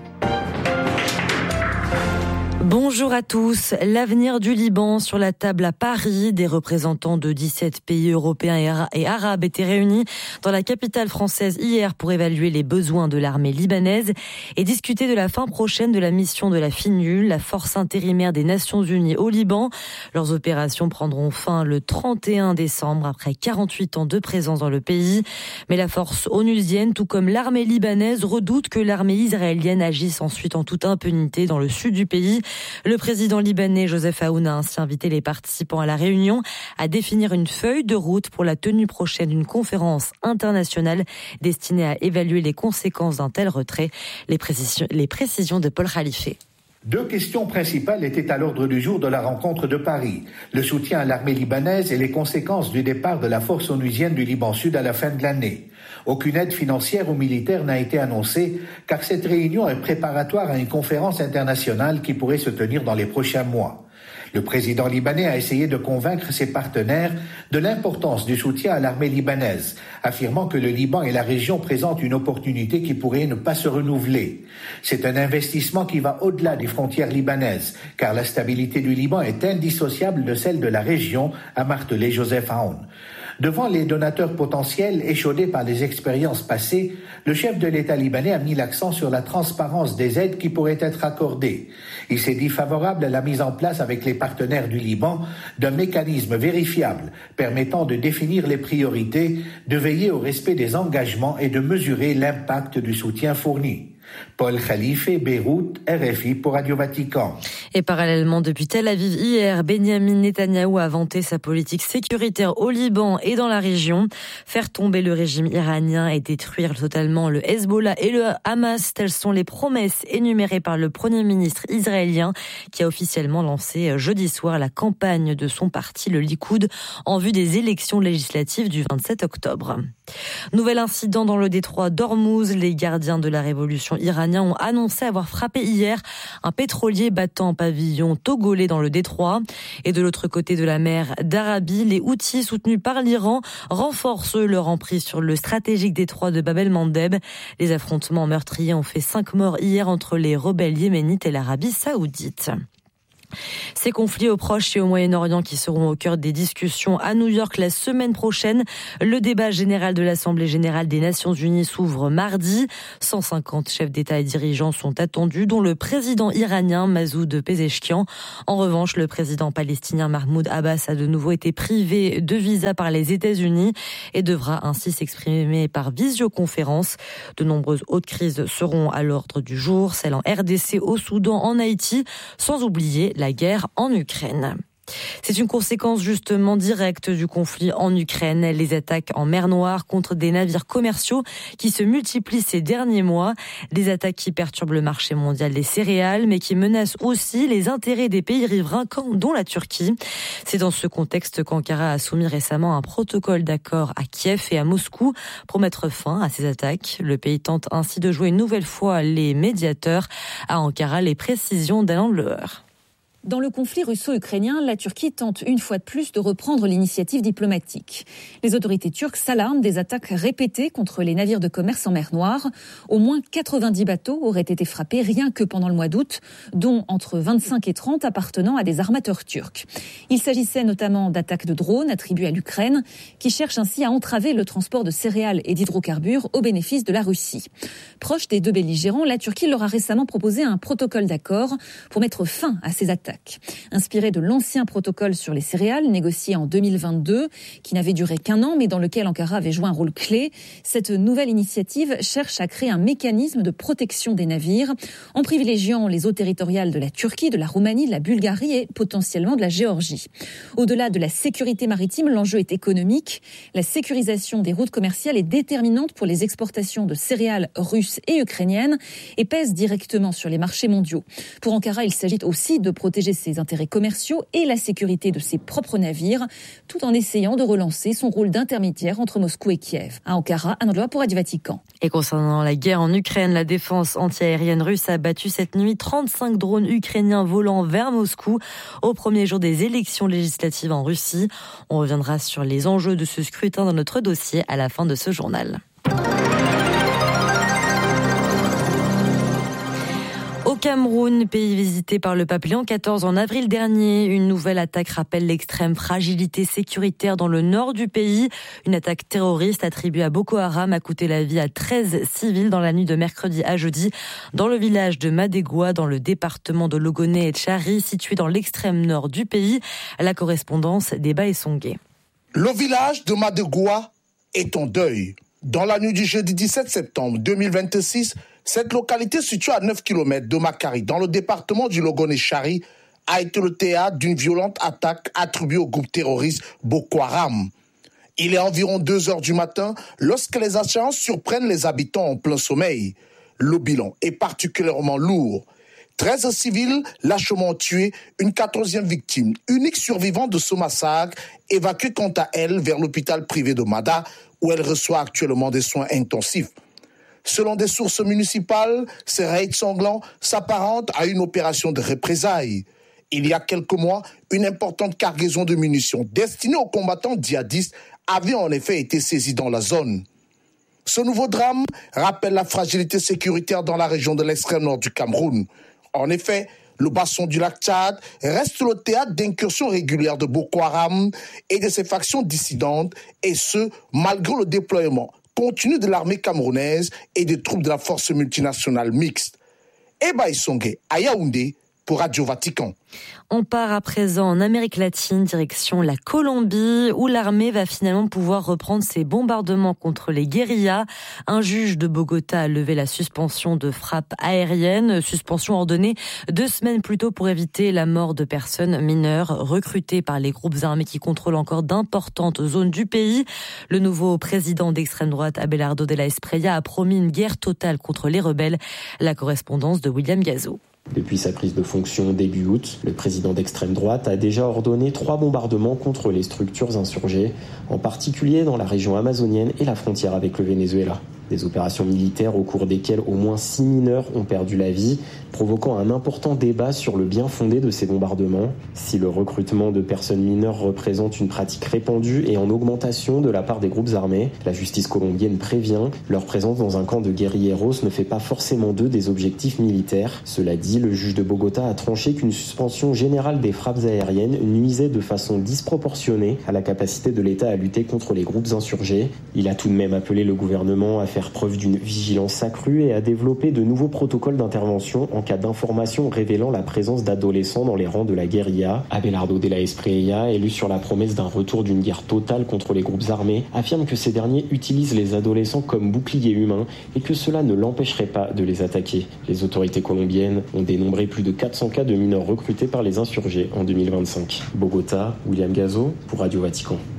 F: Bonjour à tous. L'avenir du Liban sur la table à Paris. Des représentants de 17 pays européens et arabes étaient réunis dans la capitale française hier pour évaluer les besoins de l'armée libanaise et discuter de la fin prochaine de la mission de la FINUL, la force intérimaire des Nations Unies au Liban. Leurs opérations prendront fin le 31 décembre après 48 ans de présence dans le pays. Mais la force onusienne, tout comme l'armée libanaise, redoute que l'armée israélienne agisse ensuite en toute impunité dans le sud du pays. Le président libanais Joseph Aoun a ainsi invité les participants à la réunion à définir une feuille de route pour la tenue prochaine d'une conférence internationale destinée à évaluer les conséquences d'un tel retrait. Les précisions de Paul Khalife.
H: Deux questions principales étaient à l'ordre du jour de la rencontre de Paris. Le soutien à l'armée libanaise et les conséquences du départ de la force onusienne du Liban Sud à la fin de l'année. Aucune aide financière ou militaire n'a été annoncée car cette réunion est préparatoire à une conférence internationale qui pourrait se tenir dans les prochains mois. Le président libanais a essayé de convaincre ses partenaires de l'importance du soutien à l'armée libanaise, affirmant que le Liban et la région présentent une opportunité qui pourrait ne pas se renouveler. C'est un investissement qui va au-delà des frontières libanaises, car la stabilité du Liban est indissociable de celle de la région, a martelé Joseph Aoun. Devant les donateurs potentiels échaudés par les expériences passées, le chef de l'État libanais a mis l'accent sur la transparence des aides qui pourraient être accordées. Il s'est dit favorable à la mise en place avec les partenaires du Liban d'un mécanisme vérifiable permettant de définir les priorités, de veiller au respect des engagements et de mesurer l'impact du soutien fourni. Paul Khalife, Beyrouth, RFI pour Radio Vatican.
F: Et parallèlement, depuis Tel Aviv hier, Benyamin Netanyahou a vanté sa politique sécuritaire au Liban et dans la région. Faire tomber le régime iranien et détruire totalement le Hezbollah et le Hamas, telles sont les promesses énumérées par le Premier ministre israélien qui a officiellement lancé jeudi soir la campagne de son parti, le Likoud, en vue des élections législatives du 27 octobre. Nouvel incident dans le détroit d'Ormuz. Les gardiens de la révolution iraniens ont annoncé avoir frappé hier un pétrolier battant pavillon togolais dans le détroit. Et de l'autre côté de la mer d'Arabie, les Houthis soutenus par l'Iran renforcent leur emprise sur le stratégique détroit de Bab el-Mandeb. Les affrontements meurtriers ont fait 5 morts hier entre les rebelles yéménites et l'Arabie saoudite. Ces conflits au Proche et au Moyen-Orient qui seront au cœur des discussions à New York la semaine prochaine. Le débat général de l'Assemblée générale des Nations Unies s'ouvre mardi. 150 chefs d'État et dirigeants sont attendus, dont le président iranien Masoud Pezeshkian. En revanche, le président palestinien Mahmoud Abbas a de nouveau été privé de visa par les États-Unis et devra ainsi s'exprimer par visioconférence. De nombreuses autres crises seront à l'ordre du jour, celles en RDC, au Soudan, en Haïti, sans oublier la guerre en Ukraine. C'est une conséquence justement directe du conflit en Ukraine. Les attaques en mer Noire contre des navires commerciaux qui se multiplient ces derniers mois. Des attaques qui perturbent le marché mondial des céréales, mais qui menacent aussi les intérêts des pays riverains, dont la Turquie. C'est dans ce contexte qu'Ankara a soumis récemment un protocole d'accord à Kiev et à Moscou pour mettre fin à ces attaques. Le pays tente ainsi de jouer une nouvelle fois les médiateurs. À Ankara, les précisions d'Alain Leheur.
I: Dans le conflit russo-ukrainien, la Turquie tente une fois de plus de reprendre l'initiative diplomatique. Les autorités turques s'alarment des attaques répétées contre les navires de commerce en mer Noire. Au moins 90 bateaux auraient été frappés rien que pendant le mois d'août, dont entre 25 et 30 appartenant à des armateurs turcs. Il s'agissait notamment d'attaques de drones attribuées à l'Ukraine, qui cherchent ainsi à entraver le transport de céréales et d'hydrocarbures au bénéfice de la Russie. Proche des deux belligérants, la Turquie leur a récemment proposé un protocole d'accord pour mettre fin à ces attaques. Inspiré de l'ancien protocole sur les céréales, négocié en 2022, qui n'avait duré qu'1 an, mais dans lequel Ankara avait joué un rôle clé, cette nouvelle initiative cherche à créer un mécanisme de protection des navires, en privilégiant les eaux territoriales de la Turquie, de la Roumanie, de la Bulgarie et potentiellement de la Géorgie. Au-delà de la sécurité maritime, l'enjeu est économique. La sécurisation des routes commerciales est déterminante pour les exportations de céréales russes et ukrainiennes et pèse directement sur les marchés mondiaux. Pour Ankara, il s'agit aussi de protéger ses intérêts commerciaux et la sécurité de ses propres navires, tout en essayant de relancer son rôle d'intermédiaire entre Moscou et Kiev. À Ankara, Anne Loa pour Radio Vatican.
F: Et concernant la guerre en Ukraine, la défense antiaérienne russe a battu cette nuit 35 drones ukrainiens volant vers Moscou au premier jour des élections législatives en Russie. On reviendra sur les enjeux de ce scrutin dans notre dossier à la fin de ce journal. Au Cameroun, pays visité par le pape Léon XIV en avril dernier, une nouvelle attaque rappelle l'extrême fragilité sécuritaire dans le nord du pays. Une attaque terroriste attribuée à Boko Haram a coûté la vie à 13 civils dans la nuit de mercredi à jeudi dans le village de Madegwa, dans le département de Logone et Tchari, situé dans l'extrême nord du pays. La correspondance d'Eba Essongé.
K: Le village de Madegwa est en deuil. Dans la nuit du jeudi 17 septembre 2026, cette localité située à 9 km de Makari, dans le département du Logone-Chari, a été le théâtre d'une violente attaque attribuée au groupe terroriste Boko Haram. Il est environ 2 heures du matin lorsque les assaillants surprennent les habitants en plein sommeil. Le bilan est particulièrement lourd. 13 civils lâchement tués, une 14e victime, unique survivante de ce massacre, évacuée quant à elle vers l'hôpital privé de Mada, où elle reçoit actuellement des soins intensifs. Selon des sources municipales, ces raids sanglants s'apparentent à une opération de représailles. Il y a quelques mois, une importante cargaison de munitions destinée aux combattants djihadistes avait en effet été saisie dans la zone. Ce nouveau drame rappelle la fragilité sécuritaire dans la région de l'extrême nord du Cameroun. En effet, le bassin du lac Tchad reste le théâtre d'incursions régulières de Boko Haram et de ses factions dissidentes, et ce, malgré le déploiement continu de l'armée camerounaise et des troupes de la force multinationale mixte. Eba Essongé, à Yaoundé, pour Radio Vatican.
F: On part à présent en Amérique latine, direction la Colombie, où l'armée va finalement pouvoir reprendre ses bombardements contre les guérillas. Un juge de Bogota a levé la suspension de frappes aériennes, suspension ordonnée 2 semaines plus tôt pour éviter la mort de personnes mineures recrutées par les groupes armés qui contrôlent encore d'importantes zones du pays. Le nouveau président d'extrême droite, Abelardo de la Espriella, a promis une guerre totale contre les rebelles. La correspondance de William Gazo.
L: Depuis sa prise de fonction début août, le président d'extrême droite a déjà ordonné 3 bombardements contre les structures insurgées, en particulier dans la région amazonienne et la frontière avec le Venezuela. Des opérations militaires au cours desquelles au moins 6 mineurs ont perdu la vie, provoquant un important débat sur le bien fondé de ces bombardements. Si le recrutement de personnes mineures représente une pratique répandue et en augmentation de la part des groupes armés, la justice colombienne prévient, leur présence dans un camp de guérilleros ne fait pas forcément d'eux des objectifs militaires. Cela dit, le juge de Bogota a tranché qu'une suspension générale des frappes aériennes nuisait de façon disproportionnée à la capacité de l'État à lutter contre les groupes insurgés. Il a tout de même appelé le gouvernement à faire preuve d'une vigilance accrue et à développer de nouveaux protocoles d'intervention en cas d'informations révélant la présence d'adolescents dans les rangs de la guérilla. Abelardo de la Espriella, élu sur la promesse d'un retour d'une guerre totale contre les groupes armés, affirme que ces derniers utilisent les adolescents comme boucliers humains et que cela ne l'empêcherait pas de les attaquer. Les autorités colombiennes ont dénombré plus de 400 cas de mineurs recrutés par les insurgés en 2025. Bogota, William Gazo pour Radio Vatican.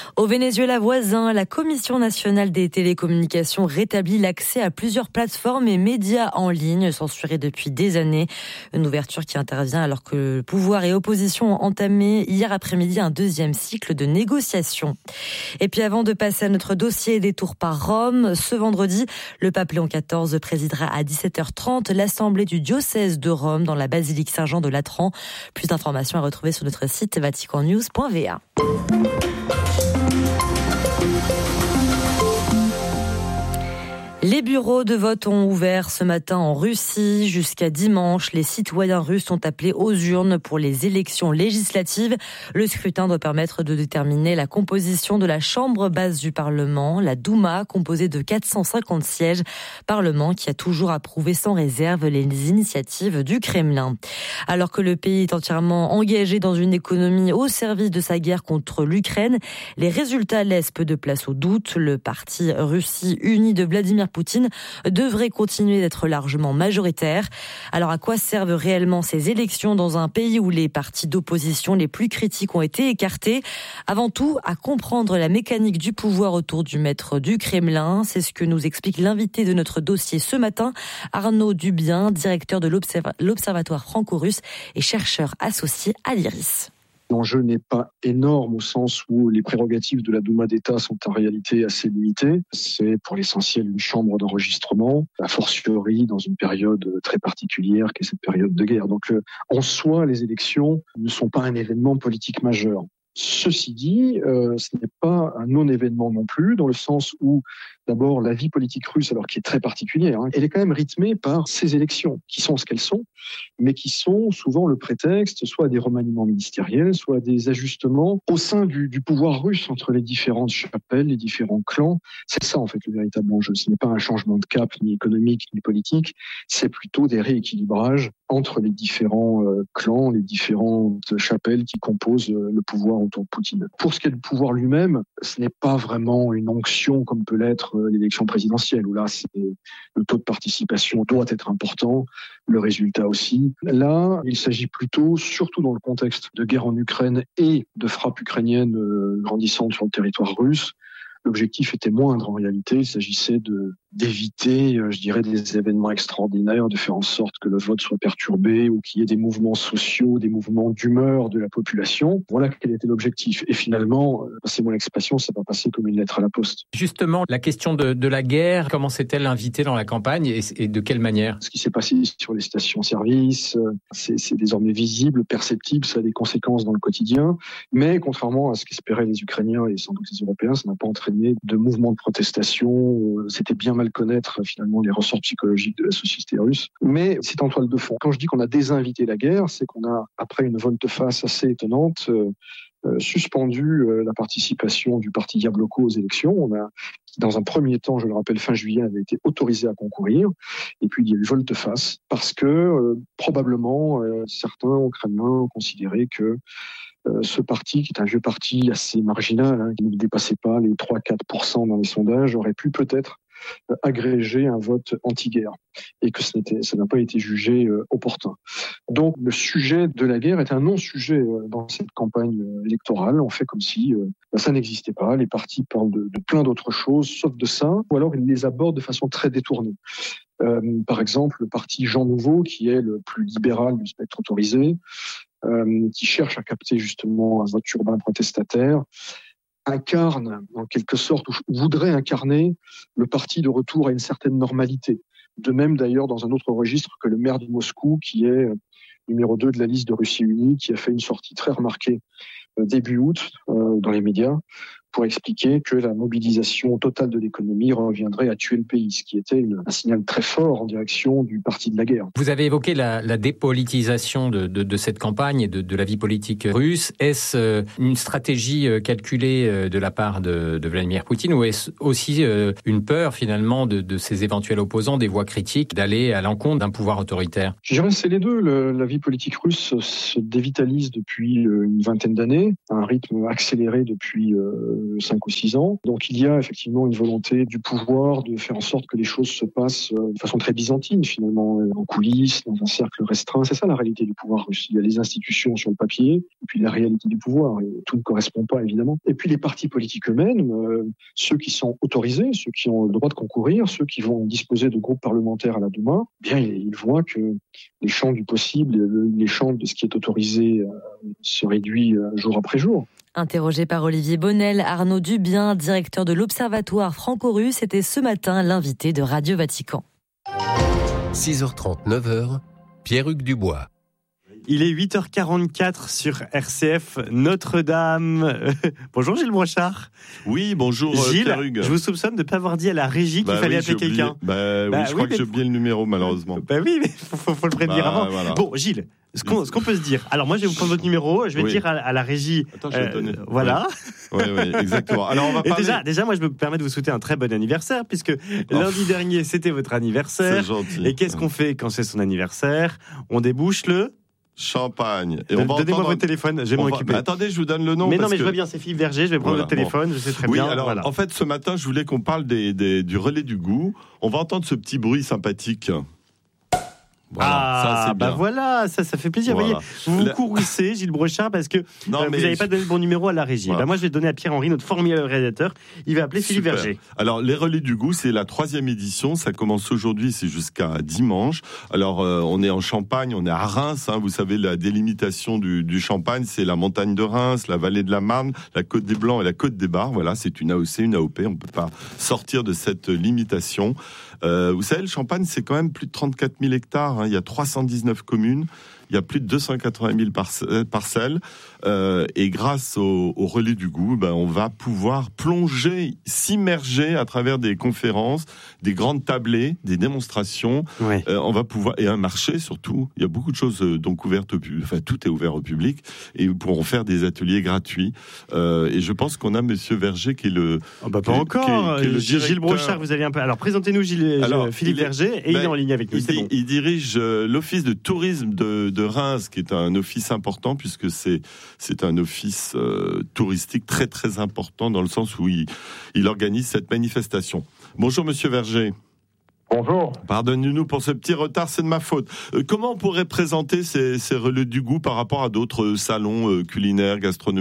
F: Au Venezuela voisin, la Commission nationale des télécommunications rétablit l'accès à plusieurs plateformes et médias en ligne censurés depuis des années. Une ouverture qui intervient alors que le pouvoir et opposition ont entamé hier après-midi un deuxième cycle de négociations. Et puis avant de passer à notre dossier détour par Rome, ce vendredi, le pape Léon XIV présidera à 17h30 l'assemblée du diocèse de Rome dans la basilique Saint-Jean de Latran. Plus d'informations à retrouver sur notre site vaticannews.va. Les bureaux de vote ont ouvert ce matin en Russie. Jusqu'à dimanche, les citoyens russes sont appelés aux urnes pour les élections législatives. Le scrutin doit permettre de déterminer la composition de la chambre basse du Parlement, la Douma, composée de 450 sièges. Parlement qui a toujours approuvé sans réserve les initiatives du Kremlin. Alors que le pays est entièrement engagé dans une économie au service de sa guerre contre l'Ukraine, les résultats laissent peu de place au doute. Le parti Russie Unie de Vladimir Poutine devrait continuer d'être largement majoritaire. Alors à quoi servent réellement ces élections dans un pays où les partis d'opposition les plus critiques ont été écartés? Avant tout, à comprendre la mécanique du pouvoir autour du maître du Kremlin. C'est ce que nous explique l'invité de notre dossier ce matin, Arnaud Dubien, directeur de l'Observatoire franco-russe et chercheur associé à l'IRIS.
M: L'enjeu n'est pas énorme au sens où les prérogatives de la Douma d'État sont en réalité assez limitées. C'est pour l'essentiel une chambre d'enregistrement, a fortiori dans une période très particulière qu'est cette période de guerre. Donc en soi, les élections ne sont pas un événement politique majeur. Ceci dit, ce n'est pas un non-événement non plus, dans le sens où, d'abord, la vie politique russe, alors qui est très particulière, elle est quand même rythmée par ces élections, qui sont ce qu'elles sont, mais qui sont souvent le prétexte, soit à des remaniements ministériels, soit à des ajustements au sein du pouvoir russe, entre les différentes chapelles, les différents clans. C'est ça, en fait, le véritable enjeu. Ce n'est pas un changement de cap, ni économique, ni politique, c'est plutôt des rééquilibrages entre les différents clans, les différentes chapelles qui composent le pouvoir autour de Poutine. Pour ce qui est du pouvoir lui-même, ce n'est pas vraiment une onction comme peut l'être l'élection présidentielle, où là, le taux de participation doit être important, le résultat aussi. Là, il s'agit plutôt, surtout dans le contexte de guerre en Ukraine et de frappes ukrainiennes grandissantes sur le territoire russe, l'objectif était moindre en réalité. Il s'agissait d'éviter, je dirais, des événements extraordinaires, de faire en sorte que le vote soit perturbé ou qu'il y ait des mouvements sociaux, des mouvements d'humeur de la population. Voilà quel était l'objectif. Et finalement, c'est mon expression, ça va passer comme une lettre à la poste.
N: Justement, la question de la guerre, comment s'est-elle invitée dans la campagne et de quelle manière?
M: Ce qui s'est passé sur les stations-service, c'est désormais visible, perceptible, ça a des conséquences dans le quotidien. Mais contrairement à ce qu'espéraient les Ukrainiens et sans doute les Européens, ça n'a pas entraîné de mouvements de protestation. C'était bien mal connaître finalement les ressorts psychologiques de la société russe. Mais c'est en toile de fond. Quand je dis qu'on a désinvité la guerre, c'est qu'on a, après une volte-face assez étonnante, suspendu la participation du parti Yabloko aux élections. On a, dans un premier temps, je le rappelle, fin juillet, avait été autorisé à concourir. Et puis, il y a eu volte-face parce que probablement certains Ukrainiens ont considéré que ce parti, qui est un vieux parti assez marginal, qui ne dépassait pas les 3-4% dans les sondages, aurait pu peut-être agréger un vote anti-guerre et que ça n'a pas été jugé opportun. Donc le sujet de la guerre est un non-sujet dans cette campagne électorale. On fait comme si ça n'existait pas. Les partis parlent de plein d'autres choses sauf de ça, ou alors ils les abordent de façon très détournée. Par exemple, le parti Jean Nouveau, qui est le plus libéral du spectre autorisé, qui cherche à capter justement un vote urbain protestataire, incarne en quelque sorte, ou voudrait incarner le parti de retour à une certaine normalité. De même d'ailleurs dans un autre registre que le maire de Moscou, qui est numéro 2 de la liste de Russie Unie, qui a fait une sortie très remarquée début août dans les médias pour expliquer que la mobilisation totale de l'économie reviendrait à tuer le pays, ce qui était un signal très fort en direction du parti de la guerre.
N: Vous avez évoqué la dépolitisation de cette campagne et de la vie politique russe. Est-ce une stratégie calculée de la part de Vladimir Poutine, ou est-ce aussi une peur finalement de ses éventuels opposants, des voix critiques, d'aller à l'encontre d'un pouvoir autoritaire?
M: Je dirais que c'est les deux. La vie politique russe se dévitalise depuis une vingtaine d'années, à un rythme accéléré depuis 5 ou 6 ans. Donc il y a effectivement une volonté du pouvoir de faire en sorte que les choses se passent de façon très byzantine finalement, en coulisses, dans un cercle restreint. C'est ça la réalité du pouvoir russe. Il y a les institutions sur le papier et puis la réalité du pouvoir. Et tout ne correspond pas évidemment. Et puis les partis politiques eux-mêmes, ceux qui sont autorisés, ceux qui ont le droit de concourir, ceux qui vont disposer de groupes parlementaires à la Douma, bien ils voient que les champs du possible, les champs de ce qui est autorisé se réduit jour après jour.
F: Interrogé par Olivier Bonnel, Arnaud Dubien, directeur de l'Observatoire franco-russe, était ce matin l'invité de Radio Vatican.
O: 6h30, 9h, Pierre-Hugues Dubois.
A: Il est 8h44 sur RCF Notre-Dame. Bonjour Gilles Brochard.
P: Oui, bonjour
A: Gilles,
P: Pierre-Hugues.
A: Je vous soupçonne de ne pas avoir dit à la régie qu'il fallait appeler quelqu'un.
P: Je crois que j'ai oublié le numéro malheureusement.
A: Oui, mais faut le prévenir avant. Voilà. Bon, Gilles, ce qu'on peut se dire. Alors moi, je vais vous prendre votre numéro. Je vais dire à la régie.
P: Attends, je vais le donner.
A: Voilà.
P: Oui, exactement. Alors on va parler...
A: déjà, moi, je me permets de vous souhaiter un très bon anniversaire puisque lundi dernier, c'était votre anniversaire.
P: C'est gentil.
A: Et qu'est-ce qu'on fait quand c'est son anniversaire ? On débouche le
P: champagne.
A: Et donnez-moi votre téléphone, je vais m'en occuper.
P: Attendez, je vous donne le nom.
A: Mais non, mais je vois bien, c'est Philippe Verger, je vais prendre votre téléphone, je sais très bien.
P: Oui, alors, en fait, ce matin, je voulais qu'on parle du relais du goût. On va entendre ce petit bruit sympathique. Voilà, ça c'est bien.
A: Voilà, ça fait plaisir. Voilà. Vous voyez, vous courissez, Gilles Brochard, parce que vous n'avez pas donné le bon numéro à la régie. Voilà. Moi, je vais donner à Pierre-Henri, notre formidable réalisateur. Il va appeler Philippe Verger.
P: Alors, les relais du goût, c'est la 3e édition. Ça commence aujourd'hui, c'est jusqu'à dimanche. Alors, on est en Champagne, on est à Reims. Vous savez, la délimitation du Champagne, c'est la montagne de Reims, la vallée de la Marne, la côte des Blancs et la côte des Bars. Voilà, c'est une AOC, une AOP. On ne peut pas sortir de cette limitation. Vous savez, le Champagne, c'est quand même plus de 34 000 hectares. Il y a 319 communes. Il y a plus de 280 000 parcelles. Et grâce au relais du goût, on va pouvoir plonger, s'immerger à travers des conférences, des grandes tablées, des démonstrations.
A: Ouais.
P: On va pouvoir, et un marché surtout. Il y a beaucoup de choses donc ouvertes au public. Enfin, tout est ouvert au public. Et ils pourront faire des ateliers gratuits. Et je pense qu'on a Monsieur Verger qui est le...
A: pas encore. Gilles Brochard, vous allez un peu... Alors, présentez-nous Philippe Verger. Et il est en ligne avec nous.
P: Il dirige l'office de tourisme de Reims, qui est un office important puisque c'est un office touristique très très important dans le sens où il organise cette manifestation. Bonjour Monsieur Verger.
Q: Bonjour.
P: Pardonnez-nous pour ce petit retard, c'est de ma faute. Comment on pourrait présenter ces relais du goût par rapport à d'autres salons culinaires, gastronomiques ?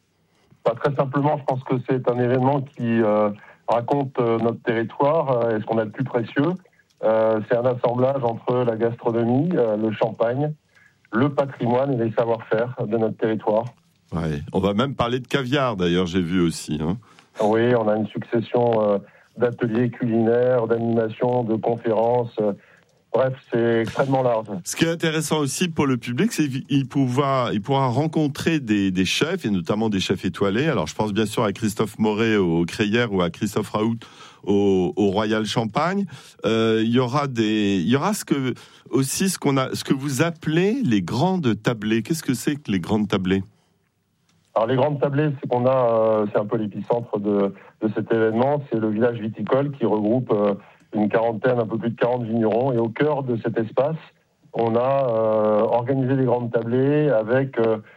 Q: Très simplement, je pense que c'est un événement qui raconte notre territoire et ce qu'on a de plus précieux. C'est un assemblage entre la gastronomie, le champagne, le patrimoine et les savoir-faire de notre territoire.
P: Ouais. On va même parler de caviar, d'ailleurs, j'ai vu aussi.
Q: Oui, on a une succession d'ateliers culinaires, d'animations, de conférences. Bref, c'est extrêmement large.
P: Ce qui est intéressant aussi pour le public, c'est qu'il pourra rencontrer des chefs, et notamment des chefs étoilés. Alors, je pense bien sûr à Christophe Moret au Crayères ou à Christophe Raoult au Royal Champagne. Il y aura ce que vous appelez les grandes tablées. Qu'est-ce que c'est que les grandes tablées ?
Q: Alors, les grandes tablées, c'est un peu l'épicentre de cet événement. C'est le village viticole qui regroupe un peu plus de 40 vignerons. Et au cœur de cet espace, on a organisé des grandes tablées avec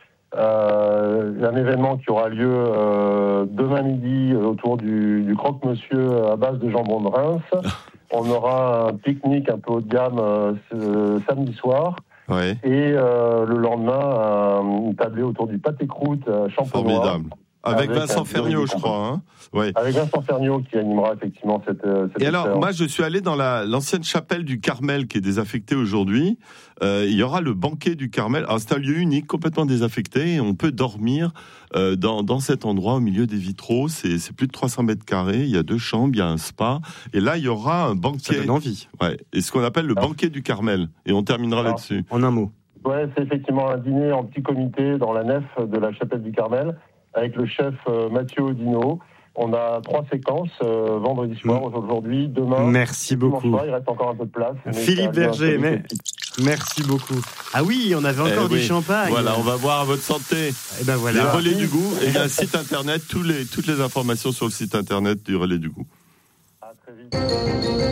Q: un événement qui aura lieu demain midi autour du croque-monsieur à base de jambon de Reims. On aura un pique-nique un peu haut de gamme samedi soir.
P: Ouais.
Q: Et le lendemain, une tablée autour du pâté-croûte champenois.
P: Formidable. Avec Vincent Ferniaud, je crois. Ouais.
Q: Avec Vincent Ferniaud qui animera effectivement cette
P: Et alors, moi, je suis allé dans l'ancienne chapelle du Carmel qui est désaffectée aujourd'hui. Il y aura le banquet du Carmel. Alors, c'est un lieu unique, complètement désaffecté. Et on peut dormir dans cet endroit au milieu des vitraux. C'est plus de 300 mètres carrés. Il y a 2 chambres, il y a un spa. Et là, il y aura un banquet.
A: Ça donne envie.
P: Ouais. Et ce qu'on appelle le banquet du Carmel. Et on terminera là-dessus.
A: En un mot.
Q: Ouais, c'est effectivement un dîner en petit comité dans la nef de la chapelle du Carmel, avec le chef Mathieu Audino. On a 3 séquences, vendredi soir, aujourd'hui, demain.
A: Merci beaucoup.
Q: Soir, il reste encore un peu de place.
A: Philippe Verger, merci beaucoup. Ah oui, on avait encore du champagne.
P: Voilà, on va boire à votre santé.
A: Et ben voilà.
P: Les relais du goût, et il y a un site internet, toutes les informations sur le site internet du relais du goût.
Q: À très vite.